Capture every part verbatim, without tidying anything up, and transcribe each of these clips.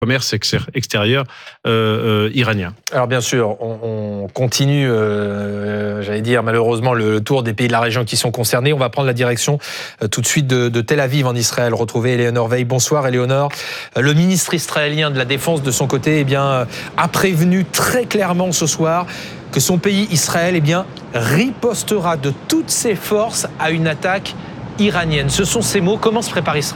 commerce extérieur euh, euh, iranien. Alors bien sûr, on, on continue, euh, j'allais dire malheureusement, le tour des pays de la région qui sont concernés. On va prendre la direction euh, tout de suite de, de Tel Aviv en Israël. Retrouver Éléonore Veil. Bonsoir Éléonore. Euh, le ministre israélien de la Défense de son côté eh bien, euh, a prévenu très clairement ce soir que son pays Israël eh bien, ripostera de toutes ses forces à une attaque iranienne. Ce sont ces mots. Comment se prépare Israël ?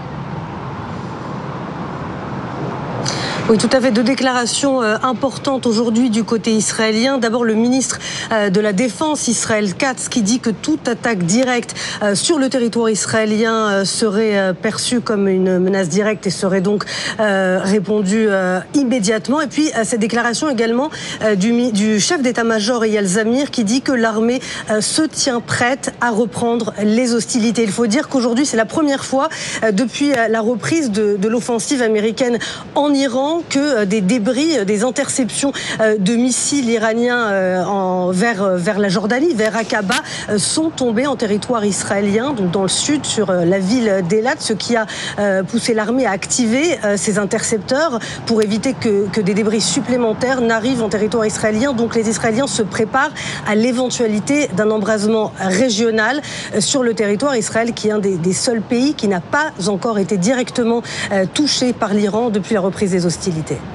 Oui, tout à fait. Deux déclarations euh, importantes aujourd'hui du côté israélien. D'abord, le ministre euh, de la Défense, Israël Katz, qui dit que toute attaque directe euh, sur le territoire israélien euh, serait euh, perçue comme une menace directe et serait donc euh, répondue euh, immédiatement. Et puis, euh, cette déclaration également euh, du, du chef d'état-major Eyal Zamir, qui dit que l'armée euh, se tient prête à reprendre les hostilités. Il faut dire qu'aujourd'hui, c'est la première fois euh, depuis euh, la reprise de, de l'offensive américaine en Iran que des débris, des interceptions de missiles iraniens en, vers, vers la Jordanie, vers Aqaba, sont tombés en territoire israélien, donc dans le sud, sur la ville d'Elat, ce qui a poussé l'armée à activer ces intercepteurs pour éviter que, que des débris supplémentaires n'arrivent en territoire israélien. Donc les Israéliens se préparent à l'éventualité d'un embrasement régional sur le territoire. Israël, qui est un des, des seuls pays qui n'a pas encore été directement touché par l'Iran depuis la reprise des hostilités.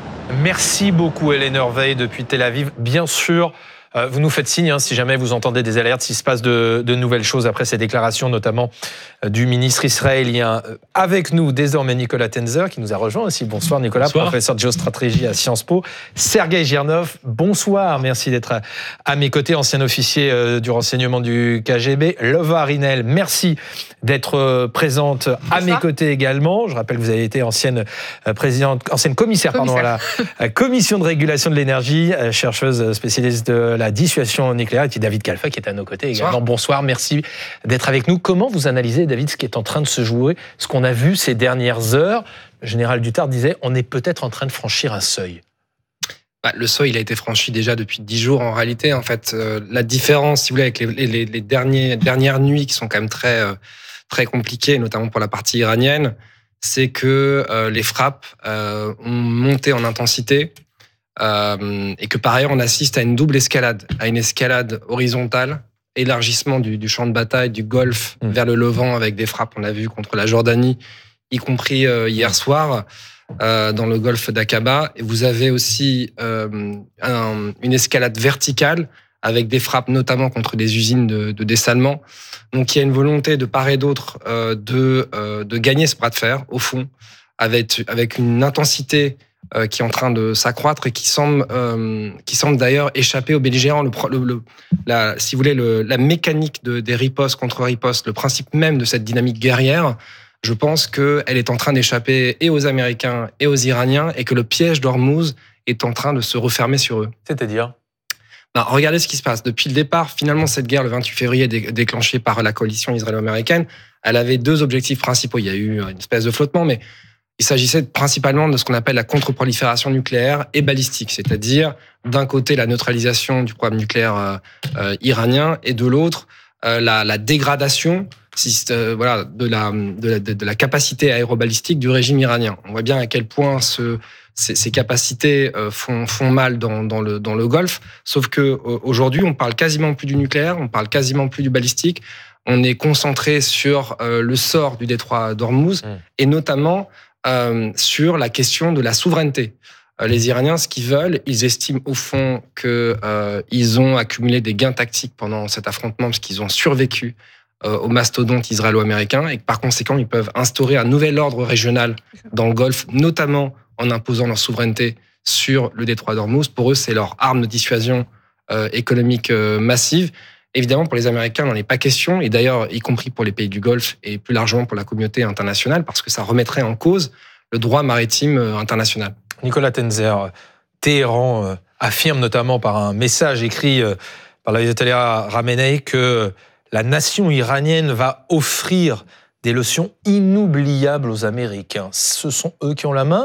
Merci beaucoup Éléonore Veil depuis Tel Aviv. Bien sûr, euh, vous nous faites signe hein, si jamais vous entendez des alertes, s'il se passe de, de nouvelles choses après ces déclarations, notamment euh, du ministre israélien. Euh, avec nous désormais Nicolas Tenzer qui nous a rejoint aussi. Bonsoir Nicolas, bonsoir. Professeur de géostratégie à Sciences Po. Sergueï Girnov, bonsoir, merci d'être à, à mes côtés, ancien officier euh, du renseignement du K G B. Lova Arinel, merci d'être euh, présente bonsoir. À mes côtés également. Je rappelle que vous avez été ancienne euh, présidente, ancienne commissaire, commissaire. Pardon, à la commission de régulation de l'énergie, euh, chercheuse spécialiste de la dissuasion nucléaire. Et puis David Kalfa qui est à nos côtés également. Bonsoir, bonsoir merci d'être avec nous. Comment vous analysez, David, ce qui est en train de se jouer, ce qu'on a vu ces dernières heures? Le général Duterte disait on est peut-être en train de franchir un seuil. Bah, le seuil, il a été franchi déjà depuis dix jours en réalité. En fait, euh, la différence, si vous voulez, avec les, les, les derniers, dernières nuits qui sont quand même très, euh, très compliquées, notamment pour la partie iranienne, c'est que euh, les frappes euh, ont monté en intensité euh, et que par ailleurs, on assiste à une double escalade, à une escalade horizontale, élargissement du, du champ de bataille, du Golfe mmh. vers le Levant avec des frappes, on l'a vu, contre la Jordanie, y compris euh, hier soir. Euh, dans le golfe d'Aqaba. Et vous avez aussi euh, un, une escalade verticale avec des frappes notamment contre des usines de, de dessalement. Donc il y a une volonté de part et d'autre euh, de, euh, de gagner ce bras de fer, au fond, avec, avec une intensité euh, qui est en train de s'accroître et qui semble, euh, qui semble d'ailleurs échapper aux belligérants. Le, le, le, la, si vous voulez, le, la mécanique de, des ripostes contre ripostes, le principe même de cette dynamique guerrière, je pense qu'elle est en train d'échapper et aux Américains et aux Iraniens et que le piège d'Ormuz est en train de se refermer sur eux. C'est-à-dire ? Ben, regardez ce qui se passe. Depuis le départ, finalement, cette guerre, le vingt-huit février, déclenchée par la coalition israélo-américaine, elle avait deux objectifs principaux. Il y a eu une espèce de flottement, mais il s'agissait principalement de ce qu'on appelle la contre-prolifération nucléaire et balistique, c'est-à-dire d'un côté la neutralisation du programme nucléaire euh, euh, iranien et de l'autre euh, la, la dégradation Si, euh, voilà, de, la, de, la, de la capacité aérobalistique du régime iranien. On voit bien à quel point ce, ces, ces capacités euh, font, font mal dans, dans, le, dans le Golfe, sauf qu'aujourd'hui, on parle quasiment plus du nucléaire, on parle quasiment plus du balistique, on est concentré sur euh, le sort du détroit d'Ormuz, mmh. et notamment euh, sur la question de la souveraineté. Euh, les Iraniens, ce qu'ils veulent, ils estiment au fond qu'ils euh, ont accumulé des gains tactiques pendant cet affrontement, parce qu'ils ont survécu au mastodonte israélo-américain et que par conséquent, ils peuvent instaurer un nouvel ordre régional dans le Golfe, notamment en imposant leur souveraineté sur le détroit d'Ormuz. Pour eux, c'est leur arme de dissuasion euh, économique euh, massive. Évidemment, pour les Américains, il n'en est pas question, et d'ailleurs, y compris pour les pays du Golfe et plus largement pour la communauté internationale, parce que ça remettrait en cause le droit maritime euh, international. Nicolas Tenzer, Téhéran euh, affirme notamment par un message écrit euh, par l'ayatollah Khamenei que la nation iranienne va offrir des leçons inoubliables aux Américains. Ce sont eux qui ont la main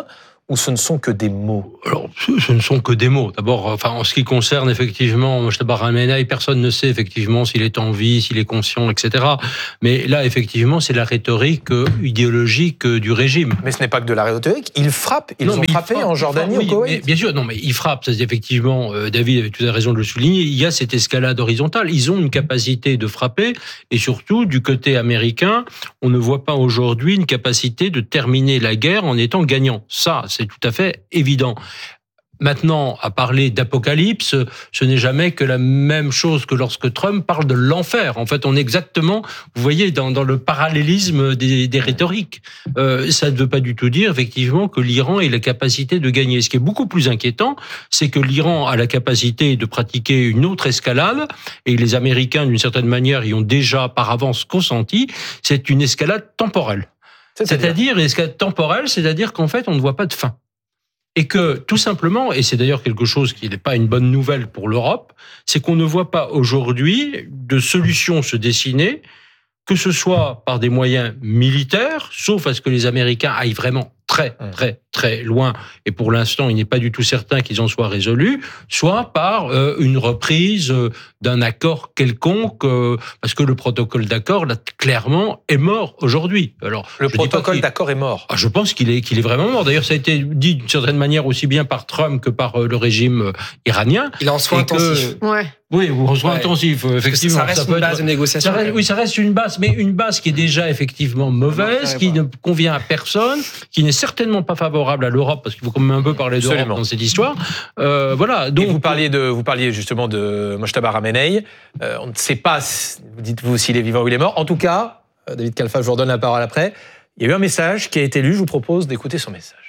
ou ce ne sont que des mots? Alors, ce ne sont que des mots. D'abord, enfin, en ce qui concerne effectivement Mojtaba Khamenei, personne ne sait effectivement s'il est en vie, s'il est conscient, et cetera. Mais là, effectivement, c'est la rhétorique idéologique du régime. Mais ce n'est pas que de la rhétorique. Ils frappent. Ils non, ont frappé frappe, en Jordanie, frappe, au Koweït. Oui, mais bien sûr, non, mais ils frappent. C'est effectivement, euh, David avait tout à raison de le souligner. Il y a cette escalade horizontale. Ils ont une capacité de frapper, et surtout du côté américain, on ne voit pas aujourd'hui une capacité de terminer la guerre en étant gagnant. Ça, c'est tout à fait évident. Maintenant, à parler d'apocalypse, ce n'est jamais que la même chose que lorsque Trump parle de l'enfer. En fait, on est exactement, vous voyez, dans, dans le parallélisme des, des rhétoriques. Euh, ça ne veut pas du tout dire, effectivement, que l'Iran ait la capacité de gagner. Ce qui est beaucoup plus inquiétant, c'est que l'Iran a la capacité de pratiquer une autre escalade, et les Américains, d'une certaine manière, y ont déjà par avance consenti. C'est une escalade temporelle. C'est-à-dire, c'est-à-dire une escalade temporelle, c'est-à-dire qu'en fait, on ne voit pas de fin. Et que, tout simplement, et c'est d'ailleurs quelque chose qui n'est pas une bonne nouvelle pour l'Europe, c'est qu'on ne voit pas aujourd'hui de solution se dessiner, que ce soit par des moyens militaires, sauf à ce que les Américains aillent vraiment très, très, très loin, et pour l'instant, il n'est pas du tout certain qu'ils en soient résolus, soit par euh, une reprise euh, d'un accord quelconque, euh, parce que le protocole d'accord, là, clairement, est mort aujourd'hui. Alors, le protocole d'accord est mort. Ah, je pense qu'il est, qu'il est vraiment mort. D'ailleurs, ça a été dit d'une certaine manière aussi bien par Trump que par euh, le régime euh, iranien. Il est en soins intensifs. Que... Ouais. Oui, en soins ouais. intensifs, effectivement. Ça reste ça peut une base être... de négociation. Ça reste, oui, ça reste une base, mais une base qui est déjà effectivement mauvaise, qui ne convient à personne, qui n'est certainement pas favorable à l'Europe, parce qu'il faut quand même un peu parler d'Europe Absolument. Dans cette histoire. Euh, voilà. Donc, et vous parliez de, vous parliez justement de Mojtaba Khamenei. Euh, on ne sait pas, dites-vous s'il est vivant ou il est mort. En tout cas, David Khalfa, je vous redonne la parole après. Il y a eu un message qui a été lu. Je vous propose d'écouter son message.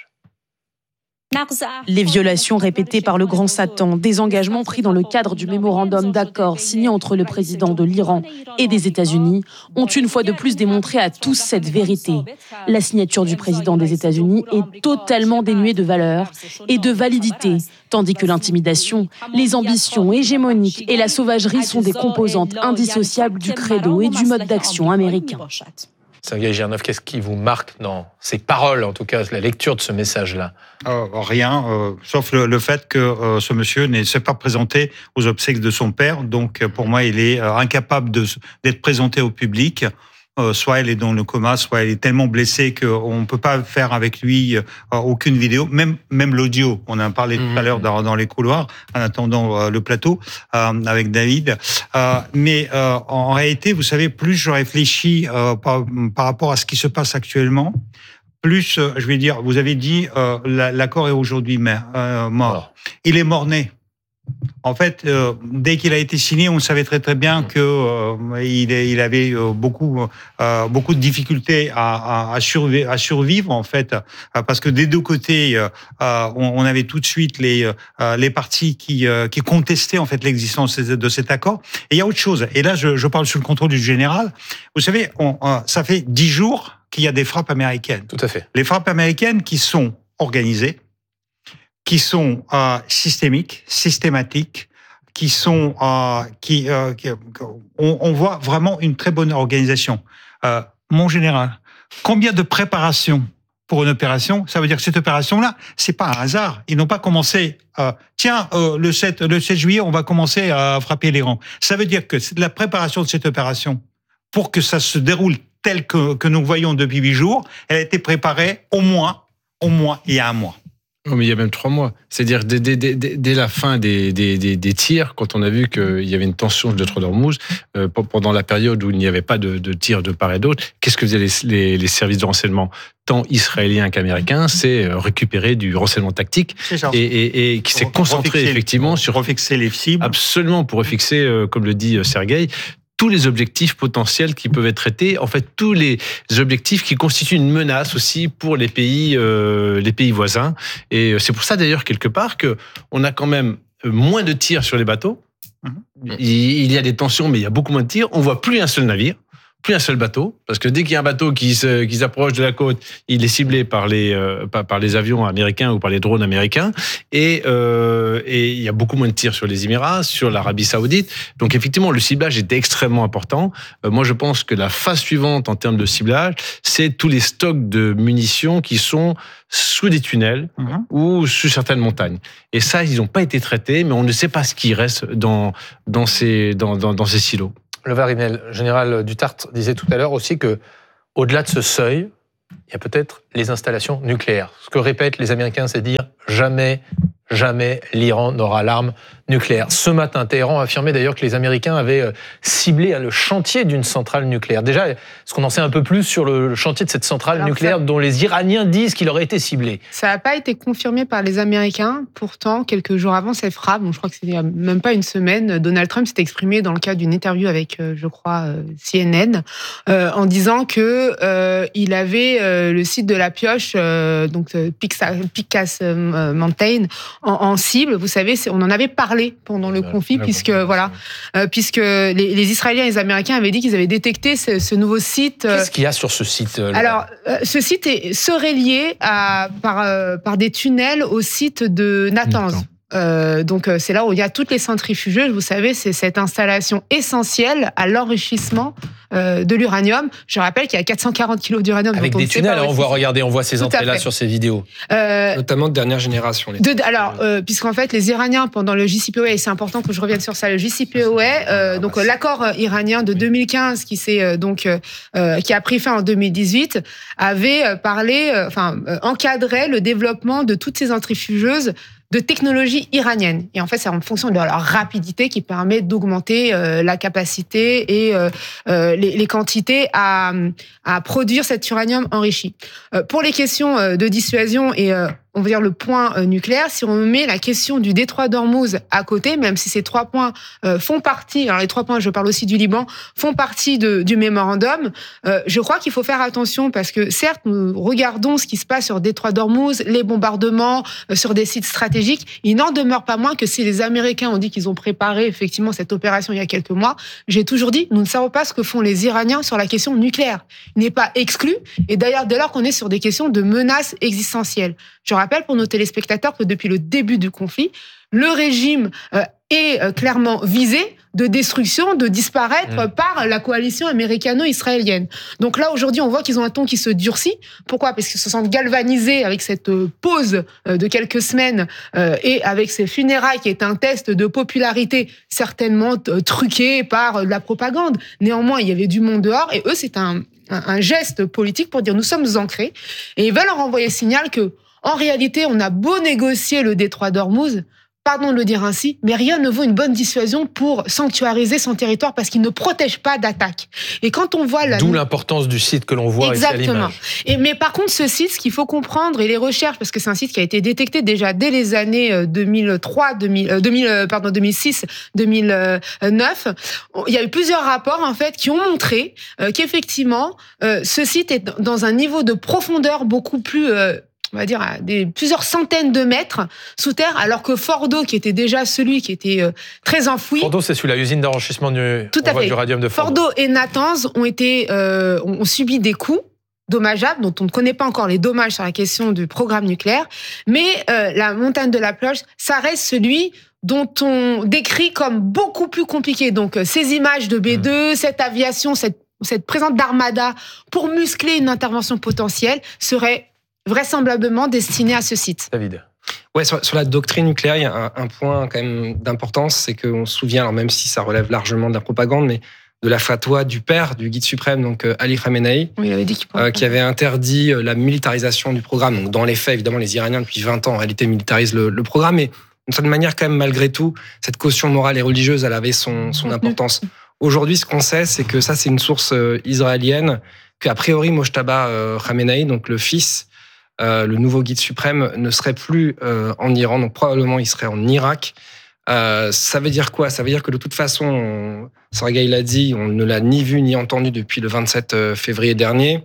Les violations répétées par le grand Satan, des engagements pris dans le cadre du mémorandum d'accord signé entre le président de l'Iran et des États-Unis ont une fois de plus démontré à tous cette vérité. La signature du président des États-Unis est totalement dénuée de valeur et de validité, tandis que l'intimidation, les ambitions hégémoniques et la sauvagerie sont des composantes indissociables du credo et du mode d'action américain. Sergueï Girnov, qu'est-ce qui vous marque dans ces paroles, en tout cas la lecture de ce message-là? euh, Rien, euh, sauf le, le fait que euh, ce monsieur ne s'est pas présenté aux obsèques de son père. Donc pour moi, il est euh, incapable de, d'être présenté au public. Euh, soit elle est dans le coma, soit elle est tellement blessée qu'on ne peut pas faire avec lui euh, aucune vidéo, même, même l'audio. On en a parlé mmh. tout à l'heure dans, dans les couloirs, en attendant euh, le plateau euh, avec David. Euh, mais euh, en réalité, vous savez, plus je réfléchis euh, par, par rapport à ce qui se passe actuellement, plus, euh, je vais dire, vous avez dit, euh, l'accord est aujourd'hui euh, mort. Oh. Il est mort-né. En fait, euh, dès qu'il a été signé, on savait très très bien que euh, il, il avait euh, beaucoup euh, beaucoup de difficultés à, à, à, survivre, à survivre en fait, euh, parce que des deux côtés, euh, on, on avait tout de suite les euh, les partis qui euh, qui contestaient en fait l'existence de cet accord. Et il y a autre chose. Et là, je, je parle sous le contrôle du général. Vous savez, on, euh, ça fait dix jours qu'il y a des frappes américaines. Tout à fait. Les frappes américaines qui sont organisées, qui sont euh, systémiques, systématiques, qui sont, euh, qui, euh, qui on, on voit vraiment une très bonne organisation. Euh, mon général, combien de préparation pour une opération? Ça veut dire que cette opération-là, c'est pas un hasard. Ils n'ont pas commencé. Euh, tiens, euh, le sept, le sept juillet, on va commencer à frapper l'Iran. Ça veut dire que la préparation de cette opération, pour que ça se déroule tel que, que nous voyons depuis huit jours, elle a été préparée au moins, au moins il y a un mois. Oh, mais il y a même trois mois. C'est-à-dire, dès, dès, dès, dès la fin des, des, des, des tirs, quand on a vu qu'il y avait une tension de Trottermouze, euh, pendant la période où il n'y avait pas de, de tirs de part et d'autre, qu'est-ce que faisaient les, les, les services de renseignement, tant israéliens qu'américains? C'est récupérer du renseignement tactique et, et, et qui s'est concentré effectivement sur... Refixer les cibles. Absolument, pour refixer, euh, comme le dit Sergueï, tous les objectifs potentiels qui peuvent être traités, en fait tous les objectifs qui constituent une menace aussi pour les pays, euh, les pays voisins. Et c'est pour ça d'ailleurs quelque part que on a quand même moins de tirs sur les bateaux. Mmh. Il y a des tensions, mais il y a beaucoup moins de tirs. On voit plus un seul navire. plus un seul bateau, parce que dès qu'il y a un bateau qui, se, qui s'approche de la côte, il est ciblé par les, euh, par, par les avions américains ou par les drones américains, et, euh, et il y a beaucoup moins de tirs sur les Émirats, sur l'Arabie Saoudite. Donc effectivement, le ciblage était extrêmement important. Euh, moi, je pense que la phase suivante en termes de ciblage, c'est tous les stocks de munitions qui sont sous des tunnels mmh. ou sous certaines montagnes. Et ça, ils n'ont pas été traités, mais on ne sait pas ce qui reste dans, dans, ces, dans, dans, dans ces silos. Le Varinel, général Dutart disait tout à l'heure aussi que, au-delà de ce seuil, il y a peut-être les installations nucléaires. Ce que répètent les Américains, c'est dire jamais, jamais l'Iran n'aura l'arme nucléaire. Ce matin, Téhéran a affirmé d'ailleurs que les Américains avaient ciblé le chantier d'une centrale nucléaire. Déjà, est-ce qu'on en sait un peu plus sur le chantier de cette centrale Alors nucléaire ça, dont les Iraniens disent qu'il aurait été ciblé? Ça n'a pas été confirmé par les Américains. Pourtant, quelques jours avant cette frappe, bon, je crois que c'était même pas une semaine, Donald Trump s'est exprimé dans le cadre d'une interview avec, je crois, C N N, euh, en disant que euh, il avait euh, le site de la pioche, euh, donc Picas Mountain, en, en cible. Vous savez, on en avait parlé pendant le conflit, ouais, puisque ouais, voilà, euh, puisque les, les Israéliens et les Américains avaient dit qu'ils avaient détecté ce, ce nouveau site. Euh... Qu'est-ce qu'il y a sur ce site là? Alors, euh, ce site est, serait lié à, par, euh, par des tunnels au site de Natanz. Euh, donc euh, c'est là où il y a toutes les centrifugeuses. Vous savez, c'est cette installation essentielle à l'enrichissement euh, de l'uranium. Je rappelle qu'il y a quatre cent quarante kilos d'uranium. Avec des tunnels, on voit, regardez, on voit ces entrées-là sur ces vidéos. Euh, Notamment de dernière génération. Les de, alors, euh, puisqu'en fait, les Iraniens, pendant le J C P O A, et c'est important que je revienne sur ça, le J C P O A, euh, donc euh, l'accord iranien de deux mille quinze, qui s'est euh, donc euh, qui a pris fin en deux mille dix-huit, avait parlé, euh, enfin euh, encadré le développement de toutes ces centrifugeuses de technologie iranienne. Et en fait, c'est en fonction de leur rapidité qui permet d'augmenter euh, la capacité et euh, euh, les, les quantités à, à produire cet uranium enrichi. Euh, pour les questions euh, de dissuasion et euh, on va dire le point euh, nucléaire, si on met la question du détroit d'Ormuz à côté, même si ces trois points euh, font partie, alors les trois points, je parle aussi du Liban, font partie de, du mémorandum, euh, je crois qu'il faut faire attention parce que certes, nous regardons ce qui se passe sur le détroit d'Ormuz, les bombardements euh, sur des sites stratégiques, il n'en demeure pas moins que si les Américains ont dit qu'ils ont préparé effectivement cette opération il y a quelques mois, j'ai toujours dit, nous ne savons pas ce que font les Iraniens sur la question nucléaire. Il n'est pas exclu, et d'ailleurs, dès lors qu'on est sur des questions de menaces existentielles. Je rappelle pour nos téléspectateurs que depuis le début du conflit, le régime euh, est euh, clairement visé de destruction, de disparaître mmh. par la coalition américano-israélienne. Donc là, aujourd'hui, on voit qu'ils ont un ton qui se durcit. Pourquoi ? Parce qu'ils se sentent galvanisés avec cette pause de quelques semaines euh, et avec ces funérailles qui est un test de popularité certainement truqué par la propagande. Néanmoins, il y avait du monde dehors et eux, c'est un, un, un geste politique pour dire nous sommes ancrés et ils veulent leur envoyer le signal que en réalité, on a beau négocier le détroit d'Ormuz, pardon de le dire ainsi, mais rien ne vaut une bonne dissuasion pour sanctuariser son territoire parce qu'il ne protège pas d'attaque. Et quand on voit la... D'où l'importance du site que l'on voit Exactement. Ici à l'image. Et mais par contre, ce site, ce qu'il faut comprendre et les recherches, parce que c'est un site qui a été détecté déjà dès les années deux mille trois, deux mille, deux mille, pardon, deux mille six, deux mille neuf, il y a eu plusieurs rapports en fait qui ont montré euh, qu'effectivement, euh, ce site est dans un niveau de profondeur beaucoup plus euh, on va dire, à des, plusieurs centaines de mètres sous terre, alors que Fordo, qui était déjà celui qui était euh, très enfoui... Fordo, c'est celui-là, l'usine d'enrichissement du, Tout à fait. d'uranium de Fordo. Fordo et Natanz ont, été, euh, ont subi des coups dommageables, dont on ne connaît pas encore les dommages sur la question du programme nucléaire, mais euh, la montagne de la Ploche, ça reste celui dont on décrit comme beaucoup plus compliqué. Donc, ces images de B deux, mmh. cette aviation, cette, cette présence d'armada pour muscler une intervention potentielle serait vraisemblablement destiné à ce site. David. Ouais, sur, sur la doctrine nucléaire, il y a un, un point quand même d'importance, c'est qu'on se souvient, alors même si ça relève largement de la propagande, mais de la fatwa du père du guide suprême, donc Ali Khamenei, oui, il avait dit qu'il euh, qui avait interdit la militarisation du programme. Donc dans les faits, évidemment, les Iraniens depuis vingt ans en réalité militarisent le, le programme, mais d'une certaine manière, quand même, malgré tout, cette caution morale et religieuse, elle avait son, son importance. Aujourd'hui, ce qu'on sait, c'est que ça, c'est une source israélienne, qu'a priori Mojtaba euh, Khamenei, donc le fils, Euh, le nouveau guide suprême, ne serait plus euh, en Iran, donc probablement il serait en Irak. Euh, ça veut dire quoi ? Ça veut dire que de toute façon, on, Sergueï l'a dit, on ne l'a ni vu ni entendu depuis le vingt-sept février dernier.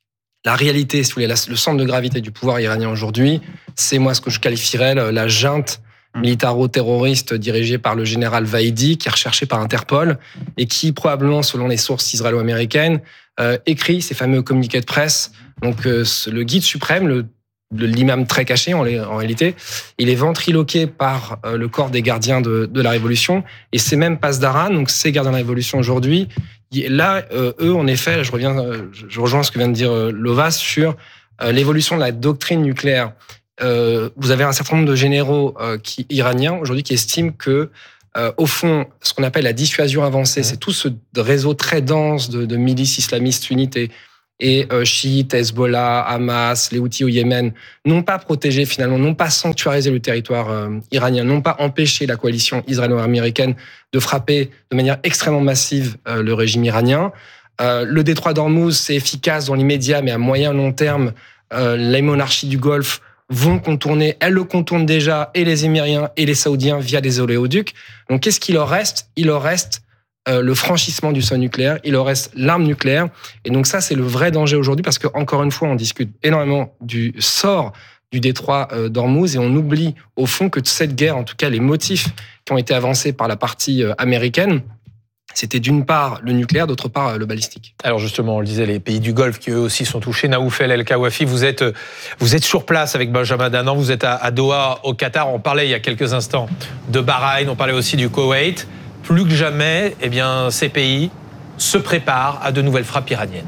La réalité, si vous voulez, le centre de gravité du pouvoir iranien aujourd'hui, c'est moi ce que je qualifierais la junte militaro-terroriste dirigé par le général Vaidi, qui est recherché par Interpol et qui, probablement, selon les sources israélo-américaines, euh, écrit ces fameux communiqués de presse. Donc, euh, le guide suprême, le, le, l'imam très caché en, en réalité, il est ventriloqué par euh, le corps des gardiens de, de la Révolution. Et c'est même Pasdaran, donc ces gardiens de la Révolution aujourd'hui, là, euh, eux, en effet, je reviens, euh, je rejoins ce que vient de dire euh, Lovas sur euh, l'évolution de la doctrine nucléaire. Euh, vous avez un certain nombre de généraux euh, qui, iraniens aujourd'hui qui estiment que, euh, au fond, ce qu'on appelle la dissuasion avancée, mmh. c'est tout ce réseau très dense de, de milices islamistes sunnites et, et euh, chiites, Hezbollah, Hamas, les Houthis au Yémen, n'ont pas protégé finalement, n'ont pas sanctuarisé le territoire euh, iranien, n'ont pas empêché la coalition israélo-américaine de frapper de manière extrêmement massive euh, le régime iranien. Euh, le détroit d'Ormuz, c'est efficace dans l'immédiat, mais à moyen long terme, euh, les monarchies du Golfe vont contourner, elles le contournent déjà, et les Émiriens et les Saoudiens via des oléoducs. Donc, qu'est-ce qu'il leur reste ? Il leur reste euh, le franchissement du seuil nucléaire, il leur reste l'arme nucléaire. Et donc ça, c'est le vrai danger aujourd'hui, parce que encore une fois, on discute énormément du sort du détroit euh, d'Ormuz, et on oublie au fond que cette guerre, en tout cas les motifs qui ont été avancés par la partie euh, américaine, c'était d'une part le nucléaire, d'autre part le balistique. Alors justement, on le disait, les pays du Golfe qui eux aussi sont touchés. Naoufel El Kawafi, vous êtes, vous êtes sur place avec Benjamin Danan, vous êtes à, à Doha, au Qatar. On parlait il y a quelques instants de Bahreïn, on parlait aussi du Koweït. Plus que jamais, eh bien, ces pays se préparent à de nouvelles frappes iraniennes.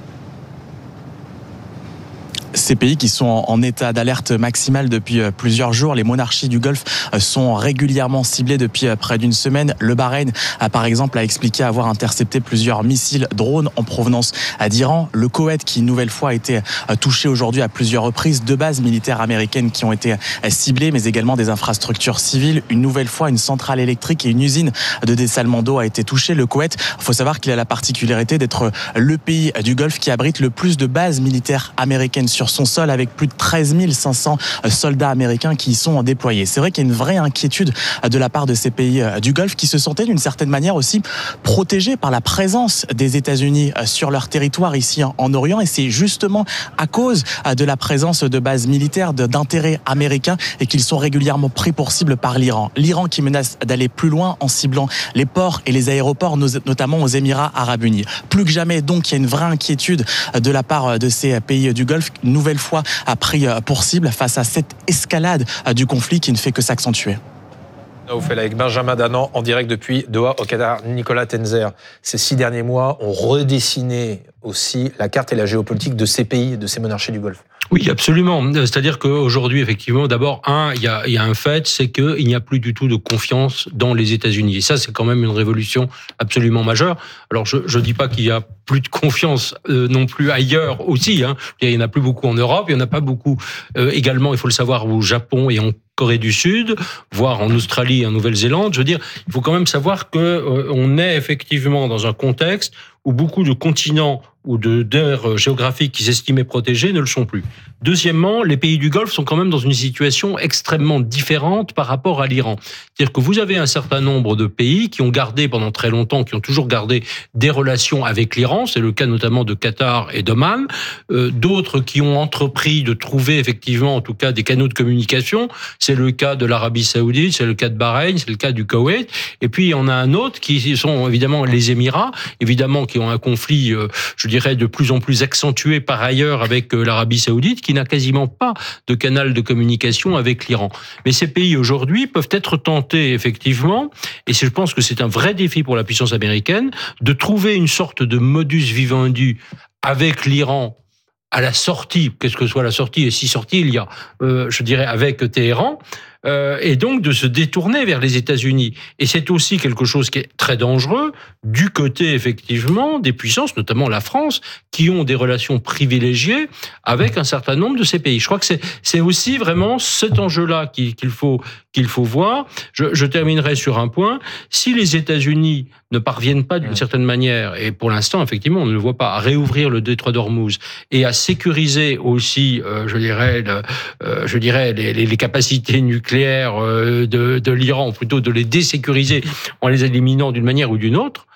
Ces pays qui sont en état d'alerte maximale depuis plusieurs jours. Les monarchies du Golfe sont régulièrement ciblées depuis près d'une semaine. Le Bahreïn a par exemple a expliqué avoir intercepté plusieurs missiles drones en provenance d'Iran. Le Koweït qui une nouvelle fois a été touché aujourd'hui à plusieurs reprises. Deux bases militaires américaines qui ont été ciblées, mais également des infrastructures civiles. Une nouvelle fois, une centrale électrique et une usine de dessalement d'eau a été touchée. Le Koweït, il faut savoir qu'il a la particularité d'être le pays du Golfe qui abrite le plus de bases militaires américaines sur son sol, avec plus de treize mille cinq cents soldats américains qui y sont déployés. C'est vrai qu'il y a une vraie inquiétude de la part de ces pays du Golfe qui se sentaient d'une certaine manière aussi protégés par la présence des États-Unis sur leur territoire ici en Orient, et c'est justement à cause de la présence de bases militaires d'intérêt américain et qu'ils sont régulièrement pris pour cible par l'Iran. L'Iran qui menace d'aller plus loin en ciblant les ports et les aéroports, notamment aux Émirats arabes unis. Plus que jamais, donc, il y a une vraie inquiétude de la part de ces pays du Golfe, une nouvelle fois a pris pour cible face à cette escalade du conflit qui ne fait que s'accentuer. Vous faites avec Benjamin Danan en direct depuis Doha au Qatar. Nicolas Tenzer, ces six derniers mois ont redessiné aussi la carte et la géopolitique de ces pays, de ces monarchies du Golfe. Oui, absolument. C'est-à-dire qu'aujourd'hui, effectivement, d'abord, un, il y a, il y a un fait, c'est qu'il n'y a plus du tout de confiance dans les États-Unis. Et ça, c'est quand même une révolution absolument majeure. Alors, je ne dis pas qu'il y a plus de confiance euh, non plus ailleurs aussi. Hein. Il n'y en a plus beaucoup en Europe, il n'y en a pas beaucoup euh, également, il faut le savoir, au Japon et en Corée du Sud, voire en Australie et en Nouvelle-Zélande. Je veux dire, il faut quand même savoir que euh, on est effectivement dans un contexte où beaucoup de continents ou de d'aires géographiques qui s'estimaient protégés ne le sont plus. Deuxièmement, les pays du Golfe sont quand même dans une situation extrêmement différente par rapport à l'Iran. C'est-à-dire que vous avez un certain nombre de pays qui ont gardé pendant très longtemps, qui ont toujours gardé des relations avec l'Iran. C'est le cas notamment de Qatar et d'Oman. Euh, d'autres qui ont entrepris de trouver effectivement, en tout cas, des canaux de communication. C'est le cas de l'Arabie Saoudite, c'est le cas de Bahreïn, c'est le cas du Koweït. Et puis, il y en a un autre qui sont évidemment les Émirats, évidemment, qui ont un conflit, euh, je dirais, de plus en plus accentué par ailleurs avec euh, l'Arabie Saoudite, qui n'a quasiment pas de canal de communication avec l'Iran. Mais ces pays aujourd'hui peuvent être tentés effectivement, et je pense que c'est un vrai défi pour la puissance américaine, de trouver une sorte de modus vivendi avec l'Iran à la sortie, qu'est-ce que soit la sortie, et si sortie il y a, euh, je dirais, avec Téhéran, euh, et donc de se détourner vers les États-Unis. Et c'est aussi quelque chose qui est très dangereux du côté, effectivement, des puissances, notamment la France, qui ont des relations privilégiées avec un certain nombre de ces pays. Je crois que c'est, c'est aussi vraiment cet enjeu-là qu'il, qu'il faut, qu'il faut voir. Je, je terminerai sur un point. Si les États-Unis ne parviennent pas d'une certaine manière, et pour l'instant, effectivement, on ne le voit pas, à réouvrir le détroit d'Ormuz et à sécuriser aussi, euh, je dirais, le, euh, je dirais les, les, les capacités nucléaires de, de l'Iran, ou plutôt de les désécuriser en les éliminant d'une manière ou d'une autre,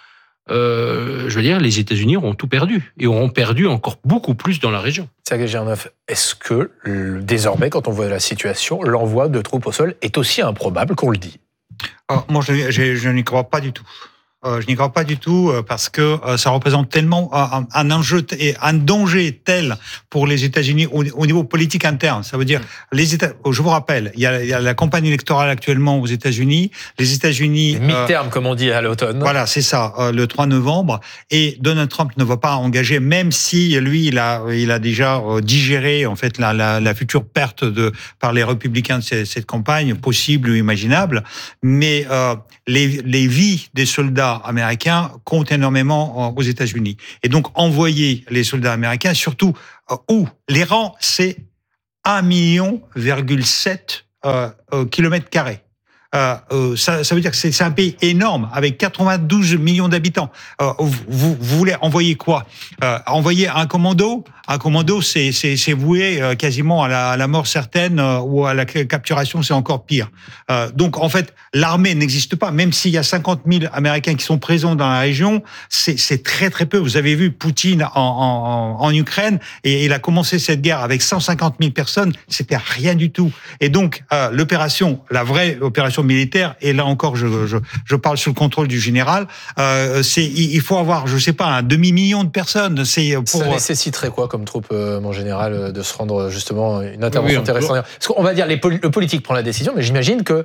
euh, je veux dire, les États-Unis auront tout perdu et auront perdu encore beaucoup plus dans la région. Sergei Girnov, est-ce que désormais, quand on voit la situation, l'envoi de troupes au sol est aussi improbable qu'on le dit? Alors, moi, je, je, je n'y crois pas du tout. Euh, je n'y crois pas du tout euh, parce que euh, ça représente tellement un, un enjeu et un danger tel pour les États-Unis au, au niveau politique interne. Ça veut dire les États. Je vous rappelle, il y a, il y a la campagne électorale actuellement aux États-Unis. Les États-Unis. Mi-terme, euh, comme on dit à l'automne. Voilà, c'est ça, euh, le trois novembre. Et Donald Trump ne va pas engager, même si lui, il a, il a déjà euh, digéré en fait la, la, la future perte de par les républicains de cette, cette campagne, possible ou imaginable. Mais euh, les, les vies des soldats américains comptent énormément aux États-Unis. Et donc, envoyer les soldats américains, surtout où les rangs, c'est un million virgule sept euh, kilomètres carrés. Euh, euh, ça, ça veut dire que c'est, c'est un pays énorme avec quatre-vingt-douze millions d'habitants. Euh, vous, vous voulez envoyer quoi? euh, Envoyer un commando? Un commando, c'est, c'est, c'est voué euh, quasiment à la, à la mort certaine euh, ou à la capturation, c'est encore pire. Euh, donc en fait, l'armée n'existe pas. Même s'il y a cinquante mille Américains qui sont présents dans la région, c'est, c'est très très peu. Vous avez vu Poutine en, en, en Ukraine et il a commencé cette guerre avec cent cinquante mille personnes. C'était rien du tout. Et donc euh, l'opération, la vraie opération militaire, et là encore, je, je, je parle sous le contrôle du général. Euh, c'est, il faut avoir, je sais pas, un demi-million de personnes. C'est pour... Ça nécessiterait quoi comme troupe, euh, mon général, de se rendre justement une intervention oui, terrestre? Parce qu'on va dire les poli- le politique prend la décision, mais j'imagine que